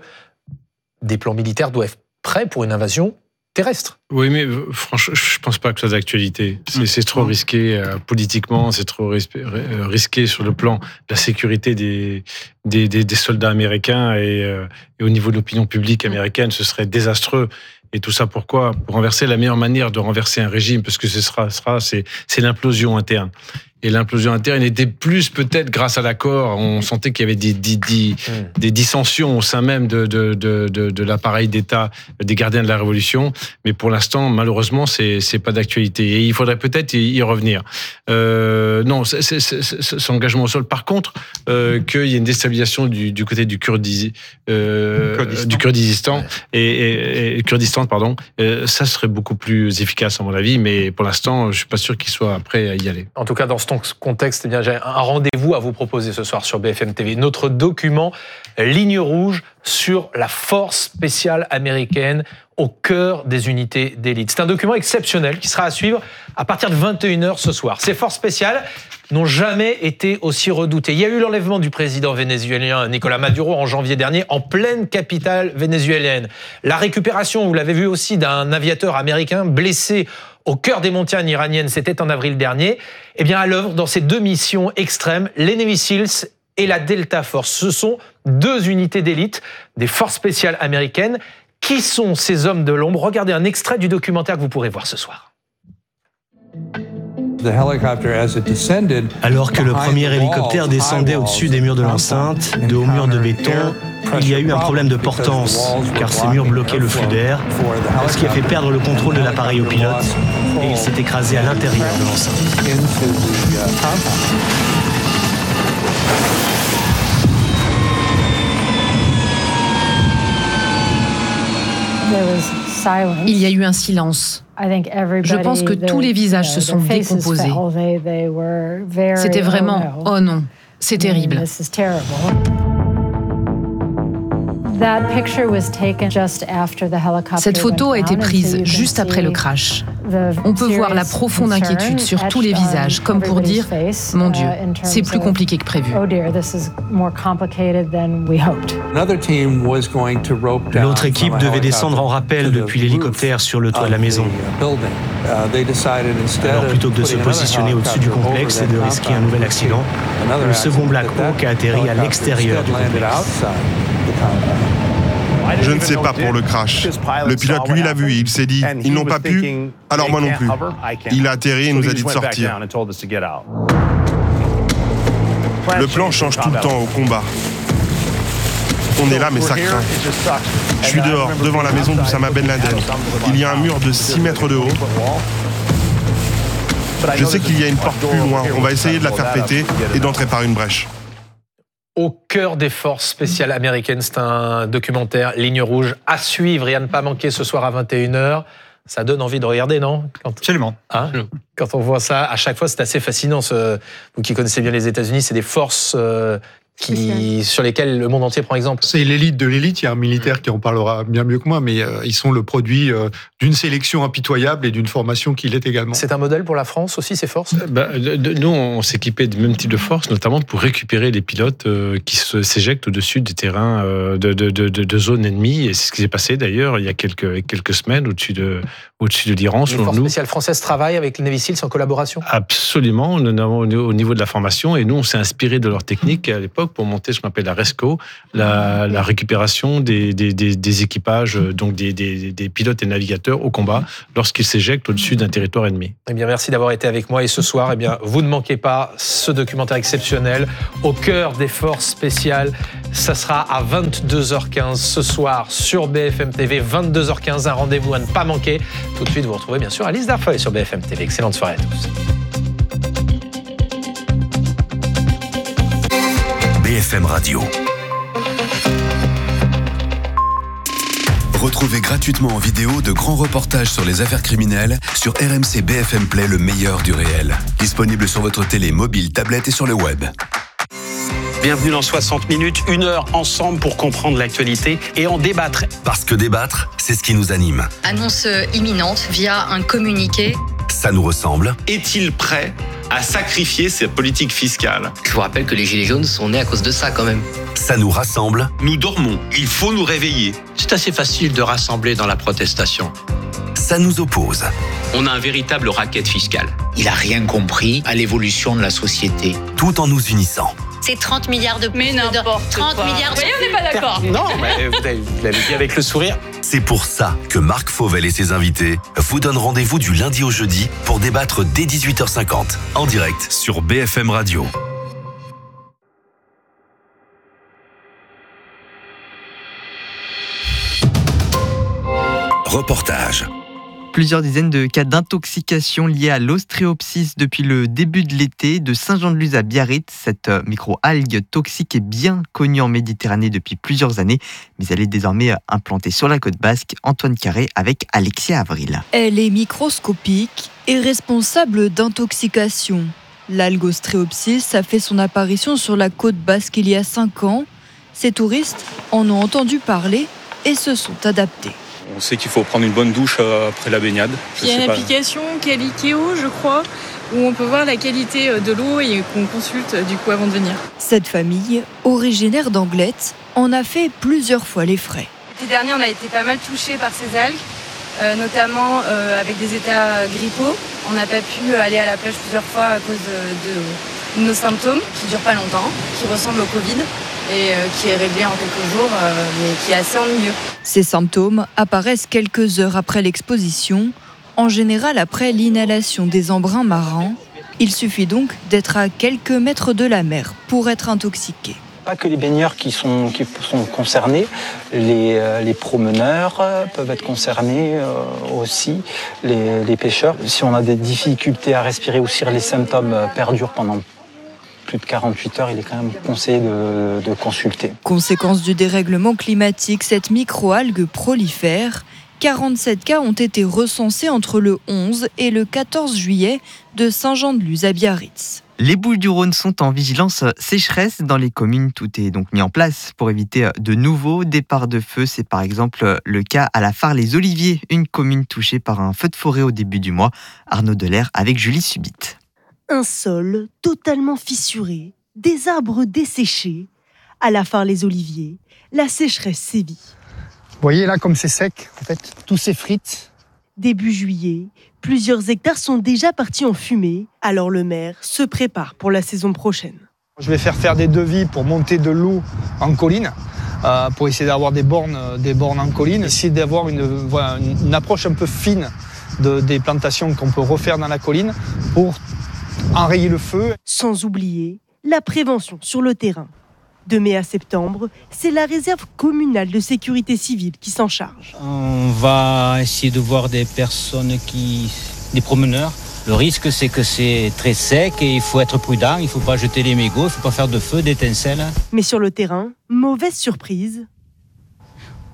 des plans militaires doivent être prêts pour une invasion terrestre. Oui, mais franchement, je pense pas que ce soit d'actualité. C'est, c'est trop risqué euh, politiquement, c'est trop ris- risqué sur le plan de la sécurité des, des, des, des soldats américains et, euh, et au niveau de l'opinion publique américaine, ce serait désastreux. Et tout ça, pourquoi? Pour renverser, la meilleure manière de renverser un régime, parce que ce sera, sera c'est, c'est l'implosion interne. Et l'implosion interne était plus peut-être grâce à l'accord. On sentait qu'il y avait des, des, des, des dissensions au sein même de, de, de, de, de l'appareil d'État des gardiens de la Révolution. Mais pour l'instant, malheureusement, c'est, c'est pas d'actualité. Et il faudrait peut-être y revenir. Euh, non, c'est, c'est, c'est, c'est engagement au sol. Par contre, euh, qu'il y ait une déstabilisation du, du côté du, Kurdi, euh, Kurdistan. du Kurdistan ouais. et, et, et Kurdistan, pardon, euh, ça serait beaucoup plus efficace à mon avis. Mais pour l'instant, je suis pas sûr qu'il soit prêt à y aller. En tout cas, dans ce contexte, eh bien, j'ai un rendez-vous à vous proposer ce soir sur B F M T V. Notre document Ligne rouge sur la force spéciale américaine au cœur des unités d'élite. C'est un document exceptionnel qui sera à suivre à partir de vingt et une heures ce soir. Ces forces spéciales n'ont jamais été aussi redoutées. Il y a eu l'enlèvement du président vénézuélien Nicolás Maduro en janvier dernier en pleine capitale vénézuélienne. La récupération, vous l'avez vu aussi, d'un aviateur américain blessé au cœur des montagnes iraniennes, c'était en avril dernier. Eh bien, à l'œuvre, dans ces deux missions extrêmes, les Navy Seals et la Delta Force. Ce sont deux unités d'élite des forces spéciales américaines. Qui sont ces hommes de l'ombre? Regardez un extrait du documentaire que vous pourrez voir ce soir. Alors que le premier hélicoptère descendait au-dessus des murs de l'enceinte, de hauts murs de béton, il y a eu un problème de portance, car ces murs bloquaient le flux d'air, ce qui a fait perdre le contrôle de l'appareil au pilote, et il s'est écrasé à l'intérieur de l'enceinte. Il y a eu un silence. Je pense que tous les visages se sont décomposés. C'était vraiment « oh non, c'est terrible ». Cette photo a été prise juste après le crash. On peut voir la profonde inquiétude sur tous les visages, comme pour dire « Mon Dieu, c'est plus compliqué que prévu ». L'autre équipe devait descendre en rappel depuis l'hélicoptère sur le toit de la maison. Alors plutôt que de se positionner au-dessus du complexe et de risquer un nouvel accident, le second Black Hawk a atterri à l'extérieur du complexe. Je ne sais pas pour le crash. Le pilote, lui, l'a vu. Il s'est dit, ils n'ont pas pu, alors moi non plus. Il a atterri et nous a dit de sortir. Le plan change tout le temps au combat. On est là, mais ça craint. Je suis dehors, devant la maison d'Oussama Ben Laden. Il y a un mur de six mètres de haut. Je sais qu'il y a une porte plus loin. On va essayer de la faire péter et d'entrer par une brèche. Au cœur des forces spéciales américaines, c'est un documentaire Ligne rouge à suivre et à ne pas manquer ce soir à vingt et une heures. Ça donne envie de regarder, non? Quand... Absolument. Hein Quand on voit ça, à chaque fois, c'est assez fascinant. Ce... Vous qui connaissez bien les États-Unis, c'est des forces euh, qui... sur lesquelles le monde entier prend exemple. C'est l'élite de l'élite. Il y a un militaire qui en parlera bien mieux que moi, mais euh, ils sont le produit euh, d'une sélection impitoyable et d'une formation qui l'est également. C'est un modèle pour la France aussi, ces forces? bah, de, de, Nous, on s'équipait du même type de force, notamment pour récupérer les pilotes euh, qui se, s'éjectent au-dessus des terrains euh, de, de, de, de zones ennemies. Et c'est ce qui s'est passé d'ailleurs il y a quelques, quelques semaines au-dessus de, au-dessus de l'Iran. Les forces spéciales françaises travaillent avec les Navy Seals en collaboration? Absolument, nous avons au niveau de la formation, et nous, on s'est inspiré de leur technique à l'époque pour monter ce qu'on appelle la RESCO, la, la récupération des, des, des, des équipages, donc des, des, des pilotes et navigateurs au combat lorsqu'ils s'éjectent au-dessus d'un territoire ennemi. Eh bien, merci d'avoir été avec moi. Et ce soir, eh bien, vous ne manquez pas ce documentaire exceptionnel au cœur des forces spéciales. Ça sera à vingt-deux heures quinze ce soir sur B F M T V. vingt-deux heures quinze, un rendez-vous à ne pas manquer. Tout de suite, vous retrouvez bien sûr Alice Darfeuille sur B F M T V. Excellente soirée à tous. B F M Radio. Retrouvez gratuitement en vidéo de grands reportages sur les affaires criminelles sur R M C B F M Play, le meilleur du réel. Disponible sur votre télé, mobile, tablette et sur le web. Bienvenue dans soixante minutes, une heure ensemble pour comprendre l'actualité et en débattre. Parce que débattre, c'est ce qui nous anime. Annonce imminente via un communiqué. Ça nous ressemble. Est-il prêt à sacrifier sa politique fiscale? Je vous rappelle que les Gilets jaunes sont nés à cause de ça quand même. Ça nous rassemble. Nous dormons, il faut nous réveiller. C'est assez facile de rassembler dans la protestation. Ça nous oppose. On a un véritable racket fiscal. Il n'a rien compris à l'évolution de la société. Tout en nous unissant. C'est trente milliards de plus. Mais n'importe trente quoi. milliards de Oui, on n'est pas d'accord. Non, mais vous l'avez, vous l'avez dit avec le sourire. C'est pour ça que Marc Fauvel et ses invités vous donnent rendez-vous du lundi au jeudi pour débattre dès dix-huit heures cinquante en direct sur B F M Radio. Reportage. Plusieurs dizaines de cas d'intoxication liés à l'ostréopsis depuis le début de l'été de Saint-Jean-de-Luz à Biarritz. Cette micro-algue toxique est bien connue en Méditerranée depuis plusieurs années, mais elle est désormais implantée sur la côte basque. Antoine Carré avec Alexia Avril. Elle est microscopique et responsable d'intoxication. L'algue ostréopsis a fait son apparition sur la côte basque il y a cinq ans. Ces touristes en ont entendu parler et se sont adaptés. On sait qu'il faut prendre une bonne douche après la baignade. Il y a une application Caliceo, je crois, où on peut voir la qualité de l'eau et qu'on consulte du coup avant de venir. Cette famille, originaire d'Anglet, en a fait plusieurs fois les frais. L'été dernier, on a été pas mal touchés par ces algues, euh, notamment euh, avec des états grippaux. On n'a pas pu aller à la plage plusieurs fois à cause de, de nos symptômes, qui ne durent pas longtemps, qui ressemblent au Covid. Et qui est réglé en quelques jours, mais qui est assez ennuyeux. Ces symptômes apparaissent quelques heures après l'exposition, en général après l'inhalation des embruns marins. Il suffit donc d'être à quelques mètres de la mer pour être intoxiqué. Pas que les baigneurs qui sont, qui sont concernés, les, les promeneurs peuvent être concernés aussi, les, les pêcheurs. Si on a des difficultés à respirer ou si les symptômes perdurent pendant plus de quarante-huit heures, il est quand même conseillé de, de consulter. Conséquence du dérèglement climatique, cette microalgue prolifère. quarante-sept cas ont été recensés entre le onze et le quatorze juillet de Saint-Jean-de-Luz à Biarritz. Les Bouches-du-Rhône sont en vigilance sécheresse dans les communes. Tout est donc mis en place pour éviter de nouveaux départs de feu. C'est par exemple le cas à la Fare-les-Oliviers, une commune touchée par un feu de forêt au début du mois. Arnaud Delair avec Julie Subit. Un sol totalement fissuré, des arbres desséchés. À la Fare-les-Oliviers, la sécheresse sévit. Vous voyez là comme c'est sec, en fait, tout s'effrite. Début juillet, plusieurs hectares sont déjà partis en fumée, alors le maire se prépare pour la saison prochaine. Je vais faire faire des devis pour monter de l'eau en colline, euh, pour essayer d'avoir des bornes, des bornes en colline, essayer d'avoir une, voilà, une, une approche un peu fine de, des plantations qu'on peut refaire dans la colline pour enrayer le feu. Sans oublier la prévention sur le terrain. De mai à septembre, c'est la réserve communale de sécurité civile qui s'en charge. On va essayer de voir des personnes qui, des promeneurs. Le risque, c'est que c'est très sec et il faut être prudent. Il ne faut pas jeter les mégots, il ne faut pas faire de feu, d'étincelles. Mais sur le terrain, mauvaise surprise.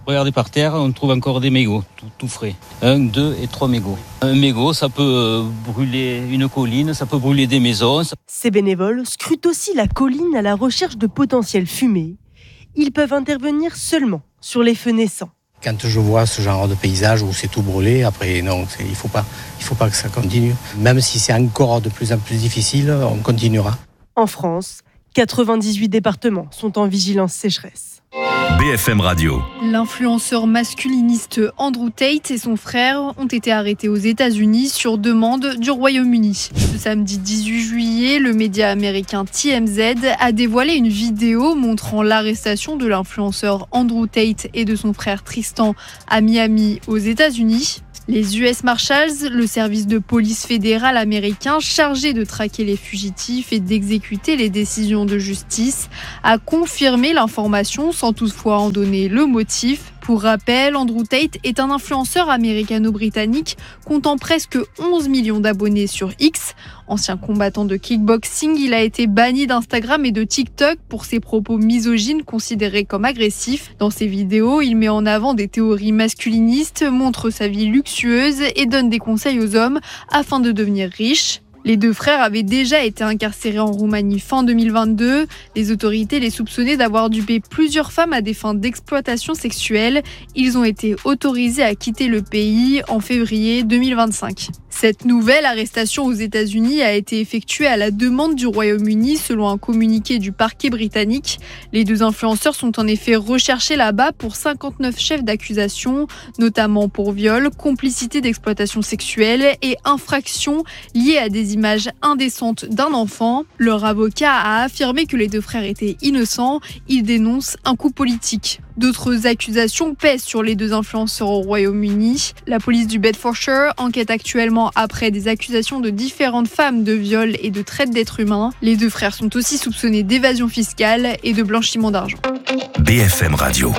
Regardez par terre, on trouve encore des mégots, tout, tout frais. Un, deux et trois mégots. Un mégot, ça peut brûler une colline, ça peut brûler des maisons. Ces bénévoles scrutent aussi la colline à la recherche de potentielles fumées. Ils peuvent intervenir seulement sur les feux naissants. Quand je vois ce genre de paysage où c'est tout brûlé, après non, c'est, il ne faut pas, il faut pas que ça continue. Même si c'est encore de plus en plus difficile, on continuera. En France, quatre-vingt-dix-huit départements sont en vigilance sécheresse. B F M Radio. L'influenceur masculiniste Andrew Tate et son frère ont été arrêtés aux États-Unis sur demande du Royaume-Uni. Ce samedi dix-huit juillet, le média américain T M Z a dévoilé une vidéo montrant l'arrestation de l'influenceur Andrew Tate et de son frère Tristan à Miami, aux États-Unis. Les U S Marshals, le service de police fédéral américain chargé de traquer les fugitifs et d'exécuter les décisions de justice, a confirmé l'information sans toutefois en donner le motif. Pour rappel, Andrew Tate est un influenceur américano-britannique comptant presque onze millions d'abonnés sur X. Ancien combattant de kickboxing, il a été banni d'Instagram et de TikTok pour ses propos misogynes considérés comme agressifs. Dans ses vidéos, il met en avant des théories masculinistes, montre sa vie luxueuse et donne des conseils aux hommes afin de devenir riches. Les deux frères avaient déjà été incarcérés en Roumanie fin deux mille vingt-deux. Les autorités les soupçonnaient d'avoir dupé plusieurs femmes à des fins d'exploitation sexuelle. Ils ont été autorisés à quitter le pays en février deux mille vingt-cinq. Cette nouvelle arrestation aux États-Unis a été effectuée à la demande du Royaume-Uni selon un communiqué du parquet britannique. Les deux influenceurs sont en effet recherchés là-bas pour cinquante-neuf chefs d'accusation, notamment pour viol, complicité d'exploitation sexuelle et infractions liées à des images indécentes d'un enfant. Leur avocat a affirmé que les deux frères étaient innocents. Il dénonce un coup politique. D'autres accusations pèsent sur les deux influenceurs au Royaume-Uni. La police du Bedfordshire enquête actuellement après des accusations de différentes femmes de viol et de traite d'êtres humains. Les deux frères sont aussi soupçonnés d'évasion fiscale et de blanchiment d'argent. B F M Radio.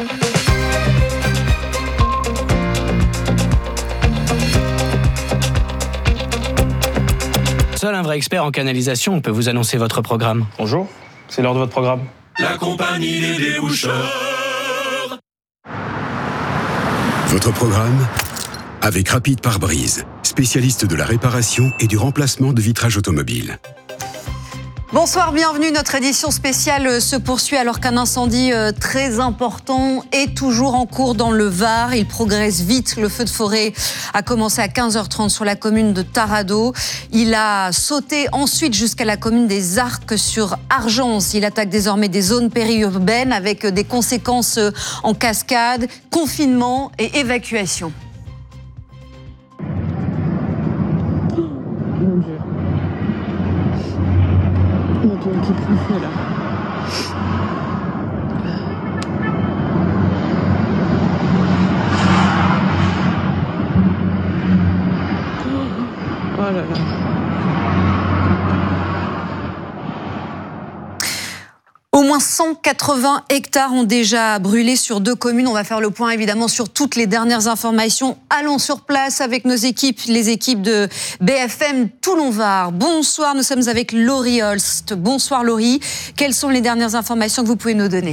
Seul un vrai expert en canalisation peut vous annoncer votre programme. Bonjour, c'est l'heure de votre programme. La compagnie des déboucheurs. Votre programme avec Rapide Pare-Brise, spécialiste de la réparation et du remplacement de vitrage automobile. Bonsoir, bienvenue. Notre édition spéciale se poursuit alors qu'un incendie très important est toujours en cours dans le Var. Il progresse vite. Le feu de forêt a commencé à quinze heures trente sur la commune de Taradot. Il a sauté ensuite jusqu'à la commune des Arcs sur Argence. Il attaque désormais des zones périurbaines avec des conséquences en cascade, confinement et évacuation. Qui prend feu là. Oh là là. Au moins cent quatre-vingts hectares ont déjà brûlé sur deux communes. On va faire le point évidemment sur toutes les dernières informations. Allons sur place avec nos équipes, les équipes de B F M Toulon-Var. Bonsoir, nous sommes avec Laurie Holst. Bonsoir Laurie. Quelles sont les dernières informations que vous pouvez nous donner ?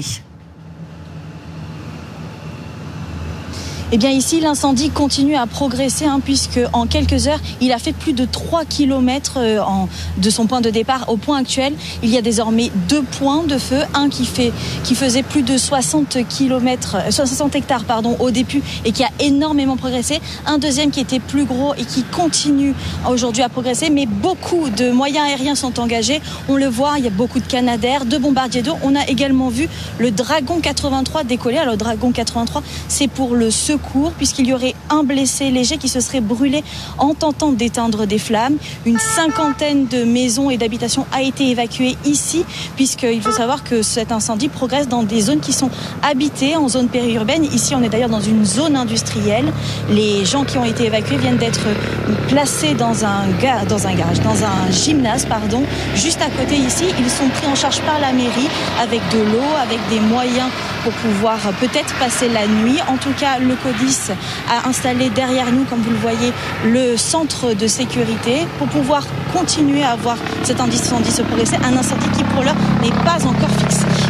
Eh bien ici, l'incendie continue à progresser hein, puisque en quelques heures, il a fait plus de trois kilomètres euh, en, de son point de départ au point actuel. Il y a désormais deux points de feu, un qui, fait, qui faisait plus de soixante kilomètres, soixante hectares pardon, au début et qui a énormément progressé. Un deuxième qui était plus gros et qui continue aujourd'hui à progresser. Mais beaucoup de moyens aériens sont engagés. On le voit, il y a beaucoup de Canadair, de bombardiers d'eau. On a également vu le Dragon quatre-vingt-trois décoller. Alors le Dragon quatre-vingt-trois, c'est pour le secours puisqu'il y aurait un blessé léger qui se serait brûlé en tentant d'éteindre des flammes. Une cinquantaine de maisons et d'habitations a été évacuée ici puisqu'il faut savoir que cet incendie progresse dans des zones qui sont habitées en zone périurbaine. Ici, on est d'ailleurs dans une zone industrielle. Les gens qui ont été évacués viennent d'être placés dans un, ga- dans un garage, dans un gymnase, pardon. Juste à côté ici, ils sont pris en charge par la mairie avec de l'eau, avec des moyens pour pouvoir peut-être passer la nuit. En tout cas, le CODIS a installé derrière nous, comme vous le voyez, le centre de sécurité pour pouvoir continuer à voir cet incendie se progresser. Un incendie qui, pour l'heure, n'est pas encore fixé.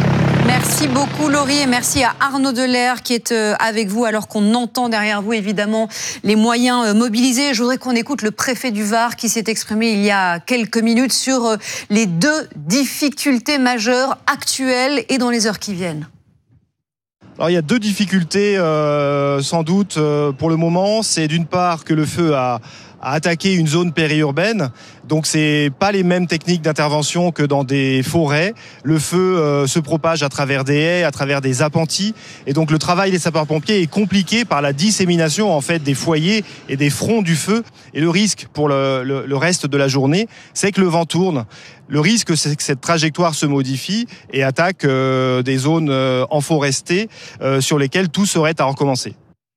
Merci beaucoup Laurie et merci à Arnaud Delair qui est avec vous alors qu'on entend derrière vous évidemment les moyens mobilisés. Je voudrais qu'on écoute le préfet du Var qui s'est exprimé il y a quelques minutes sur les deux difficultés majeures actuelles et dans les heures qui viennent. Alors il y a deux difficultés euh, sans doute euh, pour le moment. C'est d'une part que le feu a, a attaqué une zone périurbaine. Donc c'est pas les mêmes techniques d'intervention que dans des forêts. Le feu euh, se propage à travers des haies, à travers des appentis. Et donc le travail des sapeurs-pompiers est compliqué par la dissémination en fait des foyers et des fronts du feu. Et le risque pour le, le, le reste de la journée, c'est que le vent tourne. Le risque, c'est que cette trajectoire se modifie et attaque euh, des zones euh, enforestées euh, sur lesquelles tout serait à recommencer.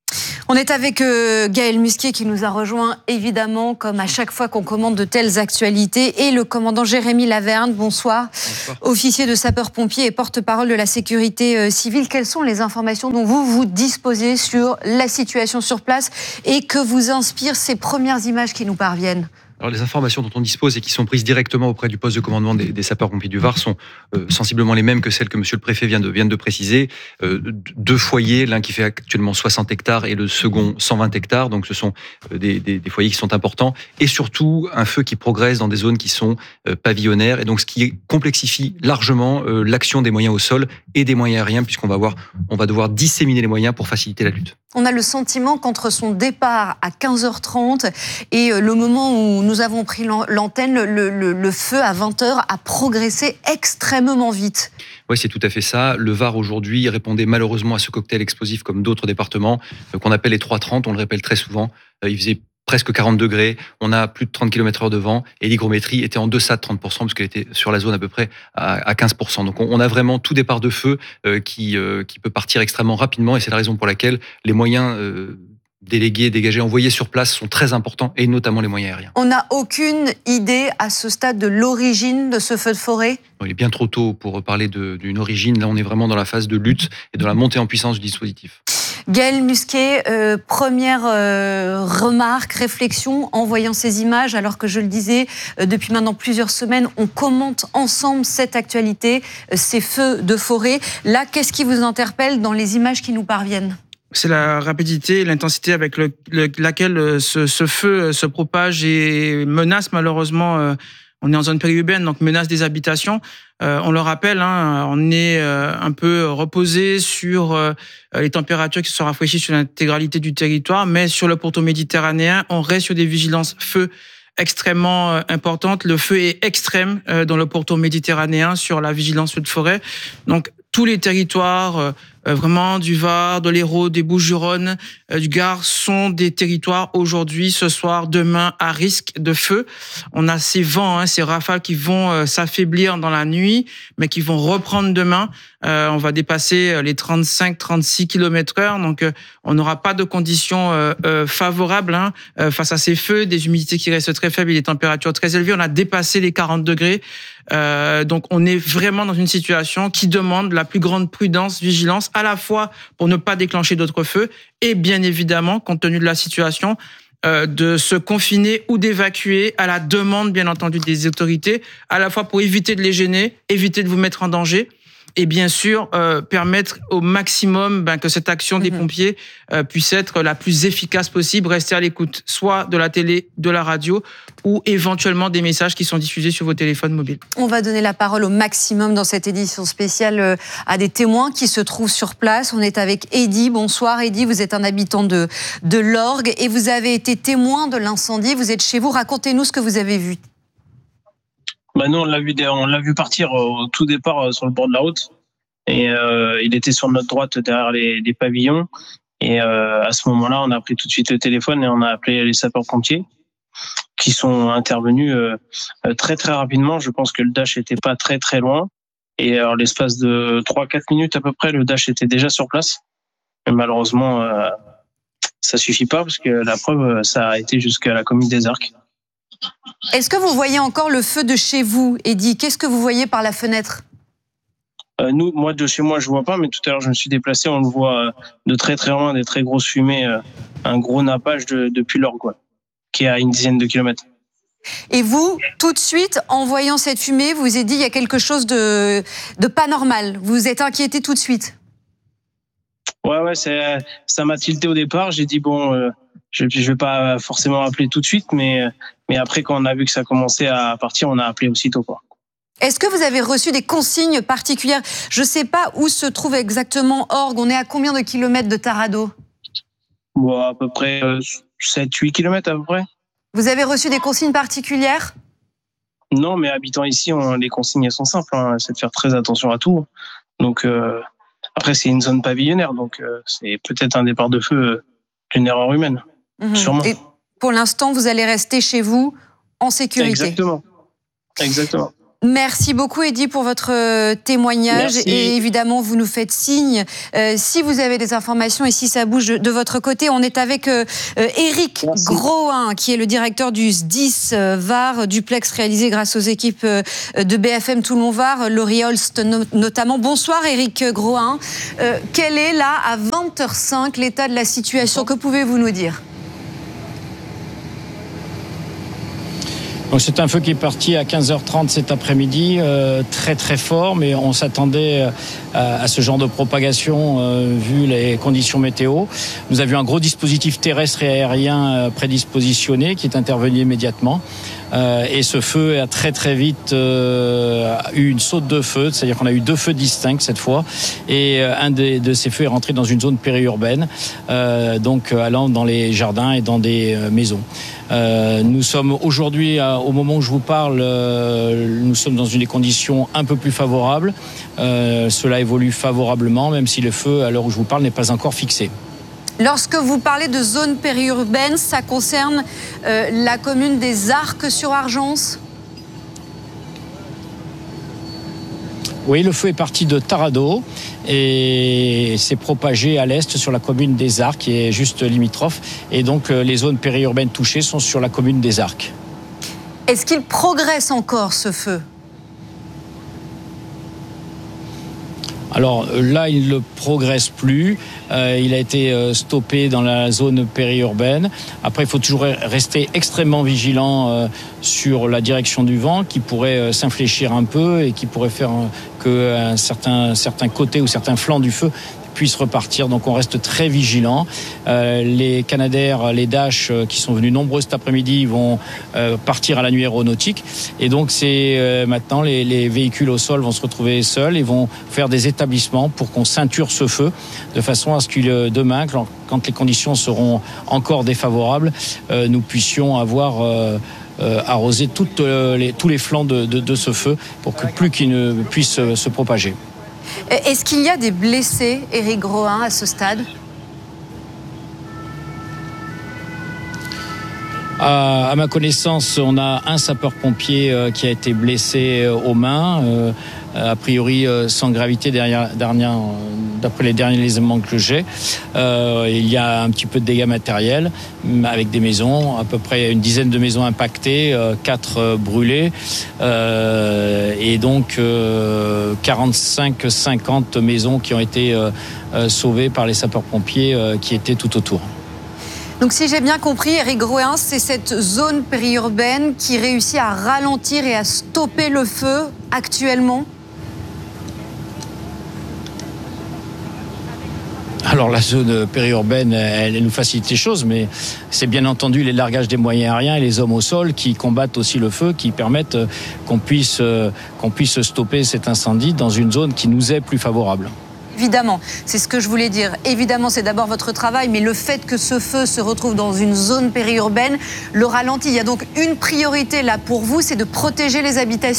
On est avec euh, Gaël Musquier qui nous a rejoint évidemment comme à chaque fois qu'on commande de telles actualités et le commandant Jérémy Laverne, bonsoir, bonsoir. Officier de sapeurs-pompiers et porte-parole de la sécurité euh, civile. Quelles sont les informations dont vous vous disposez sur la situation sur place et que vous inspirent ces premières images qui nous parviennent ? Alors, les informations dont on dispose et qui sont prises directement auprès du poste de commandement des, des sapeurs-pompiers du Var sont euh, sensiblement les mêmes que celles que monsieur le préfet vient de, vient de préciser. Euh, deux foyers, l'un qui fait actuellement soixante hectares et le second cent vingt hectares. Donc, ce sont euh, des, des, des foyers qui sont importants. Et surtout, un feu qui progresse dans des zones qui sont euh, pavillonnaires. Et donc, ce qui complexifie largement euh, l'action des moyens au sol et des moyens aériens, puisqu'on va avoir, on va devoir disséminer les moyens pour faciliter la lutte. On a le sentiment qu'entre son départ à quinze heures trente et le moment où nous avons pris l'antenne, le, le, le feu à vingt heures a progressé extrêmement vite. Oui, c'est tout à fait ça. Le Var aujourd'hui répondait malheureusement à ce cocktail explosif comme d'autres départements, qu'on appelle les trois trente, on le rappelle très souvent. Il faisait presque quarante degrés, on a plus de trente kilomètres heure de vent et l'hygrométrie était en deçà de trente pour cent parce qu'elle était sur la zone à peu près à quinze pour cent. Donc on a vraiment tout départ de feu qui, qui peut partir extrêmement rapidement et c'est la raison pour laquelle les moyens délégués, dégagés, envoyés sur place sont très importants et notamment les moyens aériens. On n'a aucune idée à ce stade de l'origine de ce feu de forêt ? Il est bien trop tôt pour parler d'une origine. Là, on est vraiment dans la phase de lutte et de la montée en puissance du dispositif. Gaël Musquier, euh, première euh, remarque, réflexion en voyant ces images, alors que je le disais, euh, depuis maintenant plusieurs semaines, on commente ensemble cette actualité, euh, ces feux de forêt. Là, qu'est-ce qui vous interpelle dans les images qui nous parviennent ? C'est la rapidité, l'intensité avec le, le, laquelle ce, ce feu se propage et menace malheureusement. Euh, on est en zone périurbaine, donc menace des habitations. Euh, on le rappelle, hein, on est euh, un peu reposé sur euh, les températures qui se sont rafraîchies sur l'intégralité du territoire, mais sur le pourtour méditerranéen, on reste sur des vigilances feu extrêmement euh, importantes. Le feu est extrême euh, dans le pourtour méditerranéen sur la vigilance feu de forêt. Donc tous les territoires euh, vraiment du Var, de l'Hérault, des Bouches-du-Rhône, euh, du Gard sont des territoires aujourd'hui, ce soir, demain, à risque de feu. On a ces vents, hein, ces rafales qui vont euh, s'affaiblir dans la nuit, mais qui vont reprendre demain. Euh, on va dépasser les trente-cinq à trente-six kilomètres heure, donc euh, on n'aura pas de conditions euh, euh, favorables hein, euh, face à ces feux, des humidités qui restent très faibles et des températures très élevées. On a dépassé les quarante degrés. Euh, donc on est vraiment dans une situation qui demande la plus grande prudence, vigilance, à la fois pour ne pas déclencher d'autres feux et bien évidemment, compte tenu de la situation, euh, de se confiner ou d'évacuer à la demande bien entendu des autorités, à la fois pour éviter de les gêner, éviter de vous mettre en danger. Et bien sûr, euh, permettre au maximum ben, que cette action des pompiers euh, puisse être la plus efficace possible, rester à l'écoute, soit de la télé, de la radio, ou éventuellement des messages qui sont diffusés sur vos téléphones mobiles. On va donner la parole au maximum dans cette édition spéciale à des témoins qui se trouvent sur place. On est avec Eddy. Bonsoir Eddy, vous êtes un habitant de, de l'Orgue et vous avez été témoin de l'incendie. Vous êtes chez vous, racontez-nous ce que vous avez vu. Bah nous, on l'a vu, on l'a vu partir au tout départ sur le bord de la route. Et euh, il était sur notre droite derrière les, les pavillons. Et euh, à ce moment-là, on a pris tout de suite le téléphone et on a appelé les sapeurs-pompiers qui sont intervenus euh, très très rapidement. Je pense que le Dash était pas très très loin. Et alors, l'espace de trois à quatre minutes à peu près, le Dash était déjà sur place. Mais malheureusement, euh, ça suffit pas parce que la preuve, ça a été jusqu'à la commune des Arcs. Est-ce que vous voyez encore le feu de chez vous, Eddy ? Qu'est-ce que vous voyez par la fenêtre ? euh, Nous, moi, de chez moi, je vois pas, mais tout à l'heure, je me suis déplacé, on le voit euh, de très très loin, des très grosses fumées, euh, un gros nappage de, depuis l'Orgue, quoi, qui est à une dizaine de kilomètres. Et vous, tout de suite, en voyant cette fumée, vous vous êtes dit il y a quelque chose de, de pas normal. Vous vous êtes inquiété tout de suite. Ouais, ouais, c'est, ça m'a tilté au départ. J'ai dit bon, euh, je, je vais pas forcément appeler tout de suite, mais, mais après quand on a vu que ça commençait à partir, on a appelé aussitôt, quoi. Est-ce que vous avez reçu des consignes particulières? Je sais pas où se trouve exactement Orgues. On est à combien de kilomètres de Taranto? Bon, à peu près euh, sept huit kilomètres à peu près. Vous avez reçu des consignes particulières? Non, mais habitant ici, on, les consignes elles sont simples, hein, c'est de faire très attention à tout. Donc euh, après, c'est une zone pavillonnaire, donc euh, c'est peut-être un départ de feu euh, d'une erreur humaine, mmh. sûrement. Et pour l'instant, vous allez rester chez vous en sécurité. Exactement. Exactement. Merci beaucoup, Eddy, pour votre témoignage. Merci. Et évidemment, vous nous faites signe euh, si vous avez des informations et si ça bouge de votre côté. On est avec euh, Éric Grohin, qui est le directeur du S D I S euh, Var, duplex réalisé grâce aux équipes euh, de B F M Toulon Var, Laurie Holst no- notamment. Bonsoir, Éric Grohin. Euh, quel est là, à vingt heures cinq, l'état de la situation? Que pouvez-vous nous dire? Donc c'est un feu qui est parti à quinze heures trente cet après-midi, euh, très très fort, mais on s'attendait à, à ce genre de propagation euh, vu les conditions météo. Nous avions un gros dispositif terrestre et aérien euh, prédispositionné qui est intervenu immédiatement. Euh, et ce feu a très très vite euh, eu une saute de feu, c'est-à-dire qu'on a eu deux feux distincts cette fois, et euh, un des, de ces feux est rentré dans une zone périurbaine, euh, donc allant dans les jardins et dans des euh, maisons. Euh, nous sommes aujourd'hui, euh, au moment où je vous parle, euh, nous sommes dans une des conditions un peu plus favorables. Euh, cela évolue favorablement, même si le feu, à l'heure où je vous parle, n'est pas encore fixé. Lorsque vous parlez de zone périurbaine, ça concerne euh, la commune des Arcs-sur-Argence? Oui, le feu est parti de Taranto et s'est propagé à l'est sur la commune des Arcs, qui est juste limitrophe. Et donc, les zones périurbaines touchées sont sur la commune des Arcs. Est-ce qu'il progresse encore, ce feu ? Alors là, il ne progresse plus. Euh, il a été euh, stoppé dans la zone périurbaine. Après, il faut toujours rester extrêmement vigilant euh, sur la direction du vent, qui pourrait euh, s'infléchir un peu et qui pourrait faire euh, qu'un certain, certains côtés ou certains flancs du feu puissent repartir. Donc on reste très vigilant. Euh, les Canadair, les Dash euh, qui sont venus nombreux cet après-midi vont euh, partir à la nuit aéronautique. Et donc c'est euh, maintenant les, les véhicules au sol vont se retrouver seuls et vont faire des établissements pour qu'on ceinture ce feu de façon à ce que euh, demain, quand, quand les conditions seront encore défavorables, euh, nous puissions avoir euh, euh, arrosé toutes, euh, les, tous les flancs de, de, de ce feu pour que plus qu'il ne puisse euh, se propager. Est-ce qu'il y a des blessés, Éric Grohin, à ce stade ? À, à ma connaissance, on a un sapeur-pompier euh, qui a été blessé euh, aux mains, euh, a priori euh, sans gravité derrière, derrière, d'après les derniers éléments que j'ai. Euh, il y a un petit peu de dégâts matériels avec des maisons, à peu près une dizaine de maisons impactées, euh, quatre euh, brûlées, euh, et donc euh, quarante-cinq à cinquante maisons qui ont été euh, euh, sauvées par les sapeurs-pompiers euh, qui étaient tout autour. Donc si j'ai bien compris, Éric Grohin, c'est cette zone périurbaine qui réussit à ralentir et à stopper le feu actuellement ? Alors la zone périurbaine, elle, elle nous facilite les choses, mais c'est bien entendu les largages des moyens aériens et les hommes au sol qui combattent aussi le feu, qui permettent qu'on puisse, qu'on puisse stopper cet incendie dans une zone qui nous est plus favorable. Évidemment, c'est ce que je voulais dire. Évidemment, c'est d'abord votre travail, mais le fait que ce feu se retrouve dans une zone périurbaine le ralentit. Il y a donc une priorité là pour vous, c'est de protéger les habitations ?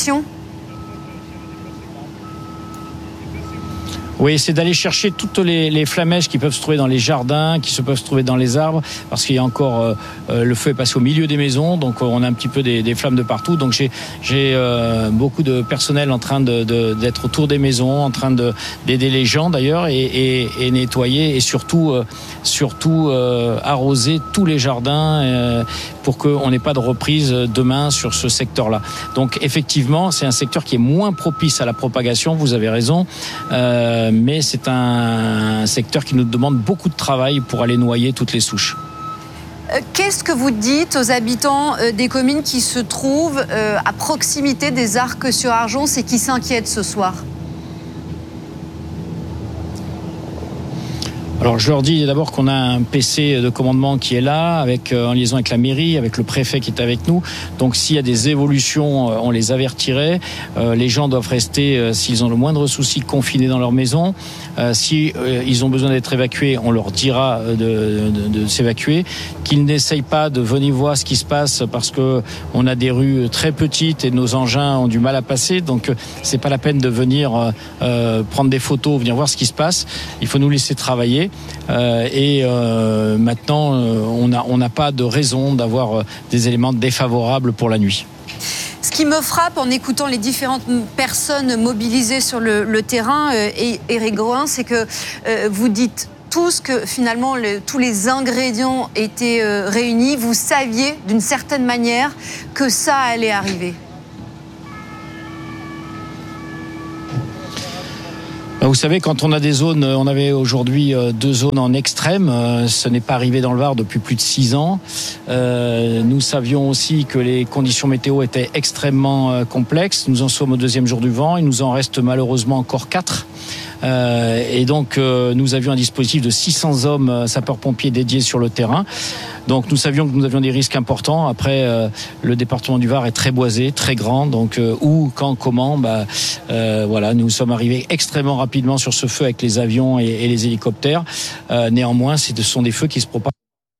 Oui, c'est d'aller chercher toutes les, les flamèches qui peuvent se trouver dans les jardins, qui se peuvent se trouver dans les arbres, parce qu'il y a encore euh, le feu est passé au milieu des maisons, donc on a un petit peu des, des flammes de partout. Donc j'ai, j'ai euh, beaucoup de personnel en train de, de, d'être autour des maisons, en train de, d'aider les gens d'ailleurs, et, et, et nettoyer et surtout, euh, surtout euh, arroser tous les jardins euh, pour qu'on n'ait pas de reprise demain sur ce secteur-là. Donc effectivement, c'est un secteur qui est moins propice à la propagation. Vous avez raison. Euh, mais c'est un secteur qui nous demande beaucoup de travail pour aller noyer toutes les souches. Qu'est-ce que vous dites aux habitants des communes qui se trouvent à proximité des Arcs sur Argens et qui s'inquiètent ce soir ? Alors je leur dis d'abord qu'on a un P C de commandement qui est là, avec, euh, en liaison avec la mairie, avec le préfet qui est avec nous. Donc s'il y a des évolutions, euh, on les avertirait. Euh, les gens doivent rester, euh, s'ils ont le moindre souci, confinés dans leur maison. Euh, si euh, ils ont besoin d'être évacués, on leur dira de, de, de s'évacuer. Qu'ils n'essayent pas de venir voir ce qui se passe parce que on a des rues très petites et nos engins ont du mal à passer. Donc euh, c'est pas la peine de venir euh, prendre des photos, venir voir ce qui se passe. Il faut nous laisser travailler. Euh, et euh, maintenant, euh, on n'a on n'a pas de raison d'avoir euh, des éléments défavorables pour la nuit. Ce qui me frappe en écoutant les différentes personnes mobilisées sur le, le terrain, euh, et Éric Groin, c'est que euh, vous dites tous que finalement le, tous les ingrédients étaient euh, réunis. Vous saviez d'une certaine manière que ça allait arriver. Vous savez, quand on a des zones, on avait aujourd'hui deux zones en extrême, ce n'est pas arrivé dans le Var depuis plus de six ans. Euh, nous savions aussi que les conditions météo étaient extrêmement complexes. Nous en sommes au deuxième jour du vent, il nous en reste malheureusement encore quatre. Euh, et donc euh, nous avions un dispositif de six cents hommes euh, sapeurs-pompiers dédiés sur le terrain. Donc nous savions que nous avions des risques importants. Après, euh, le département du Var est très boisé, très grand. Donc euh, où, quand, comment, bah, euh, voilà, nous sommes arrivés extrêmement rapidement sur ce feu avec les avions et, et les hélicoptères. Euh, néanmoins, ce sont des feux qui se propagent.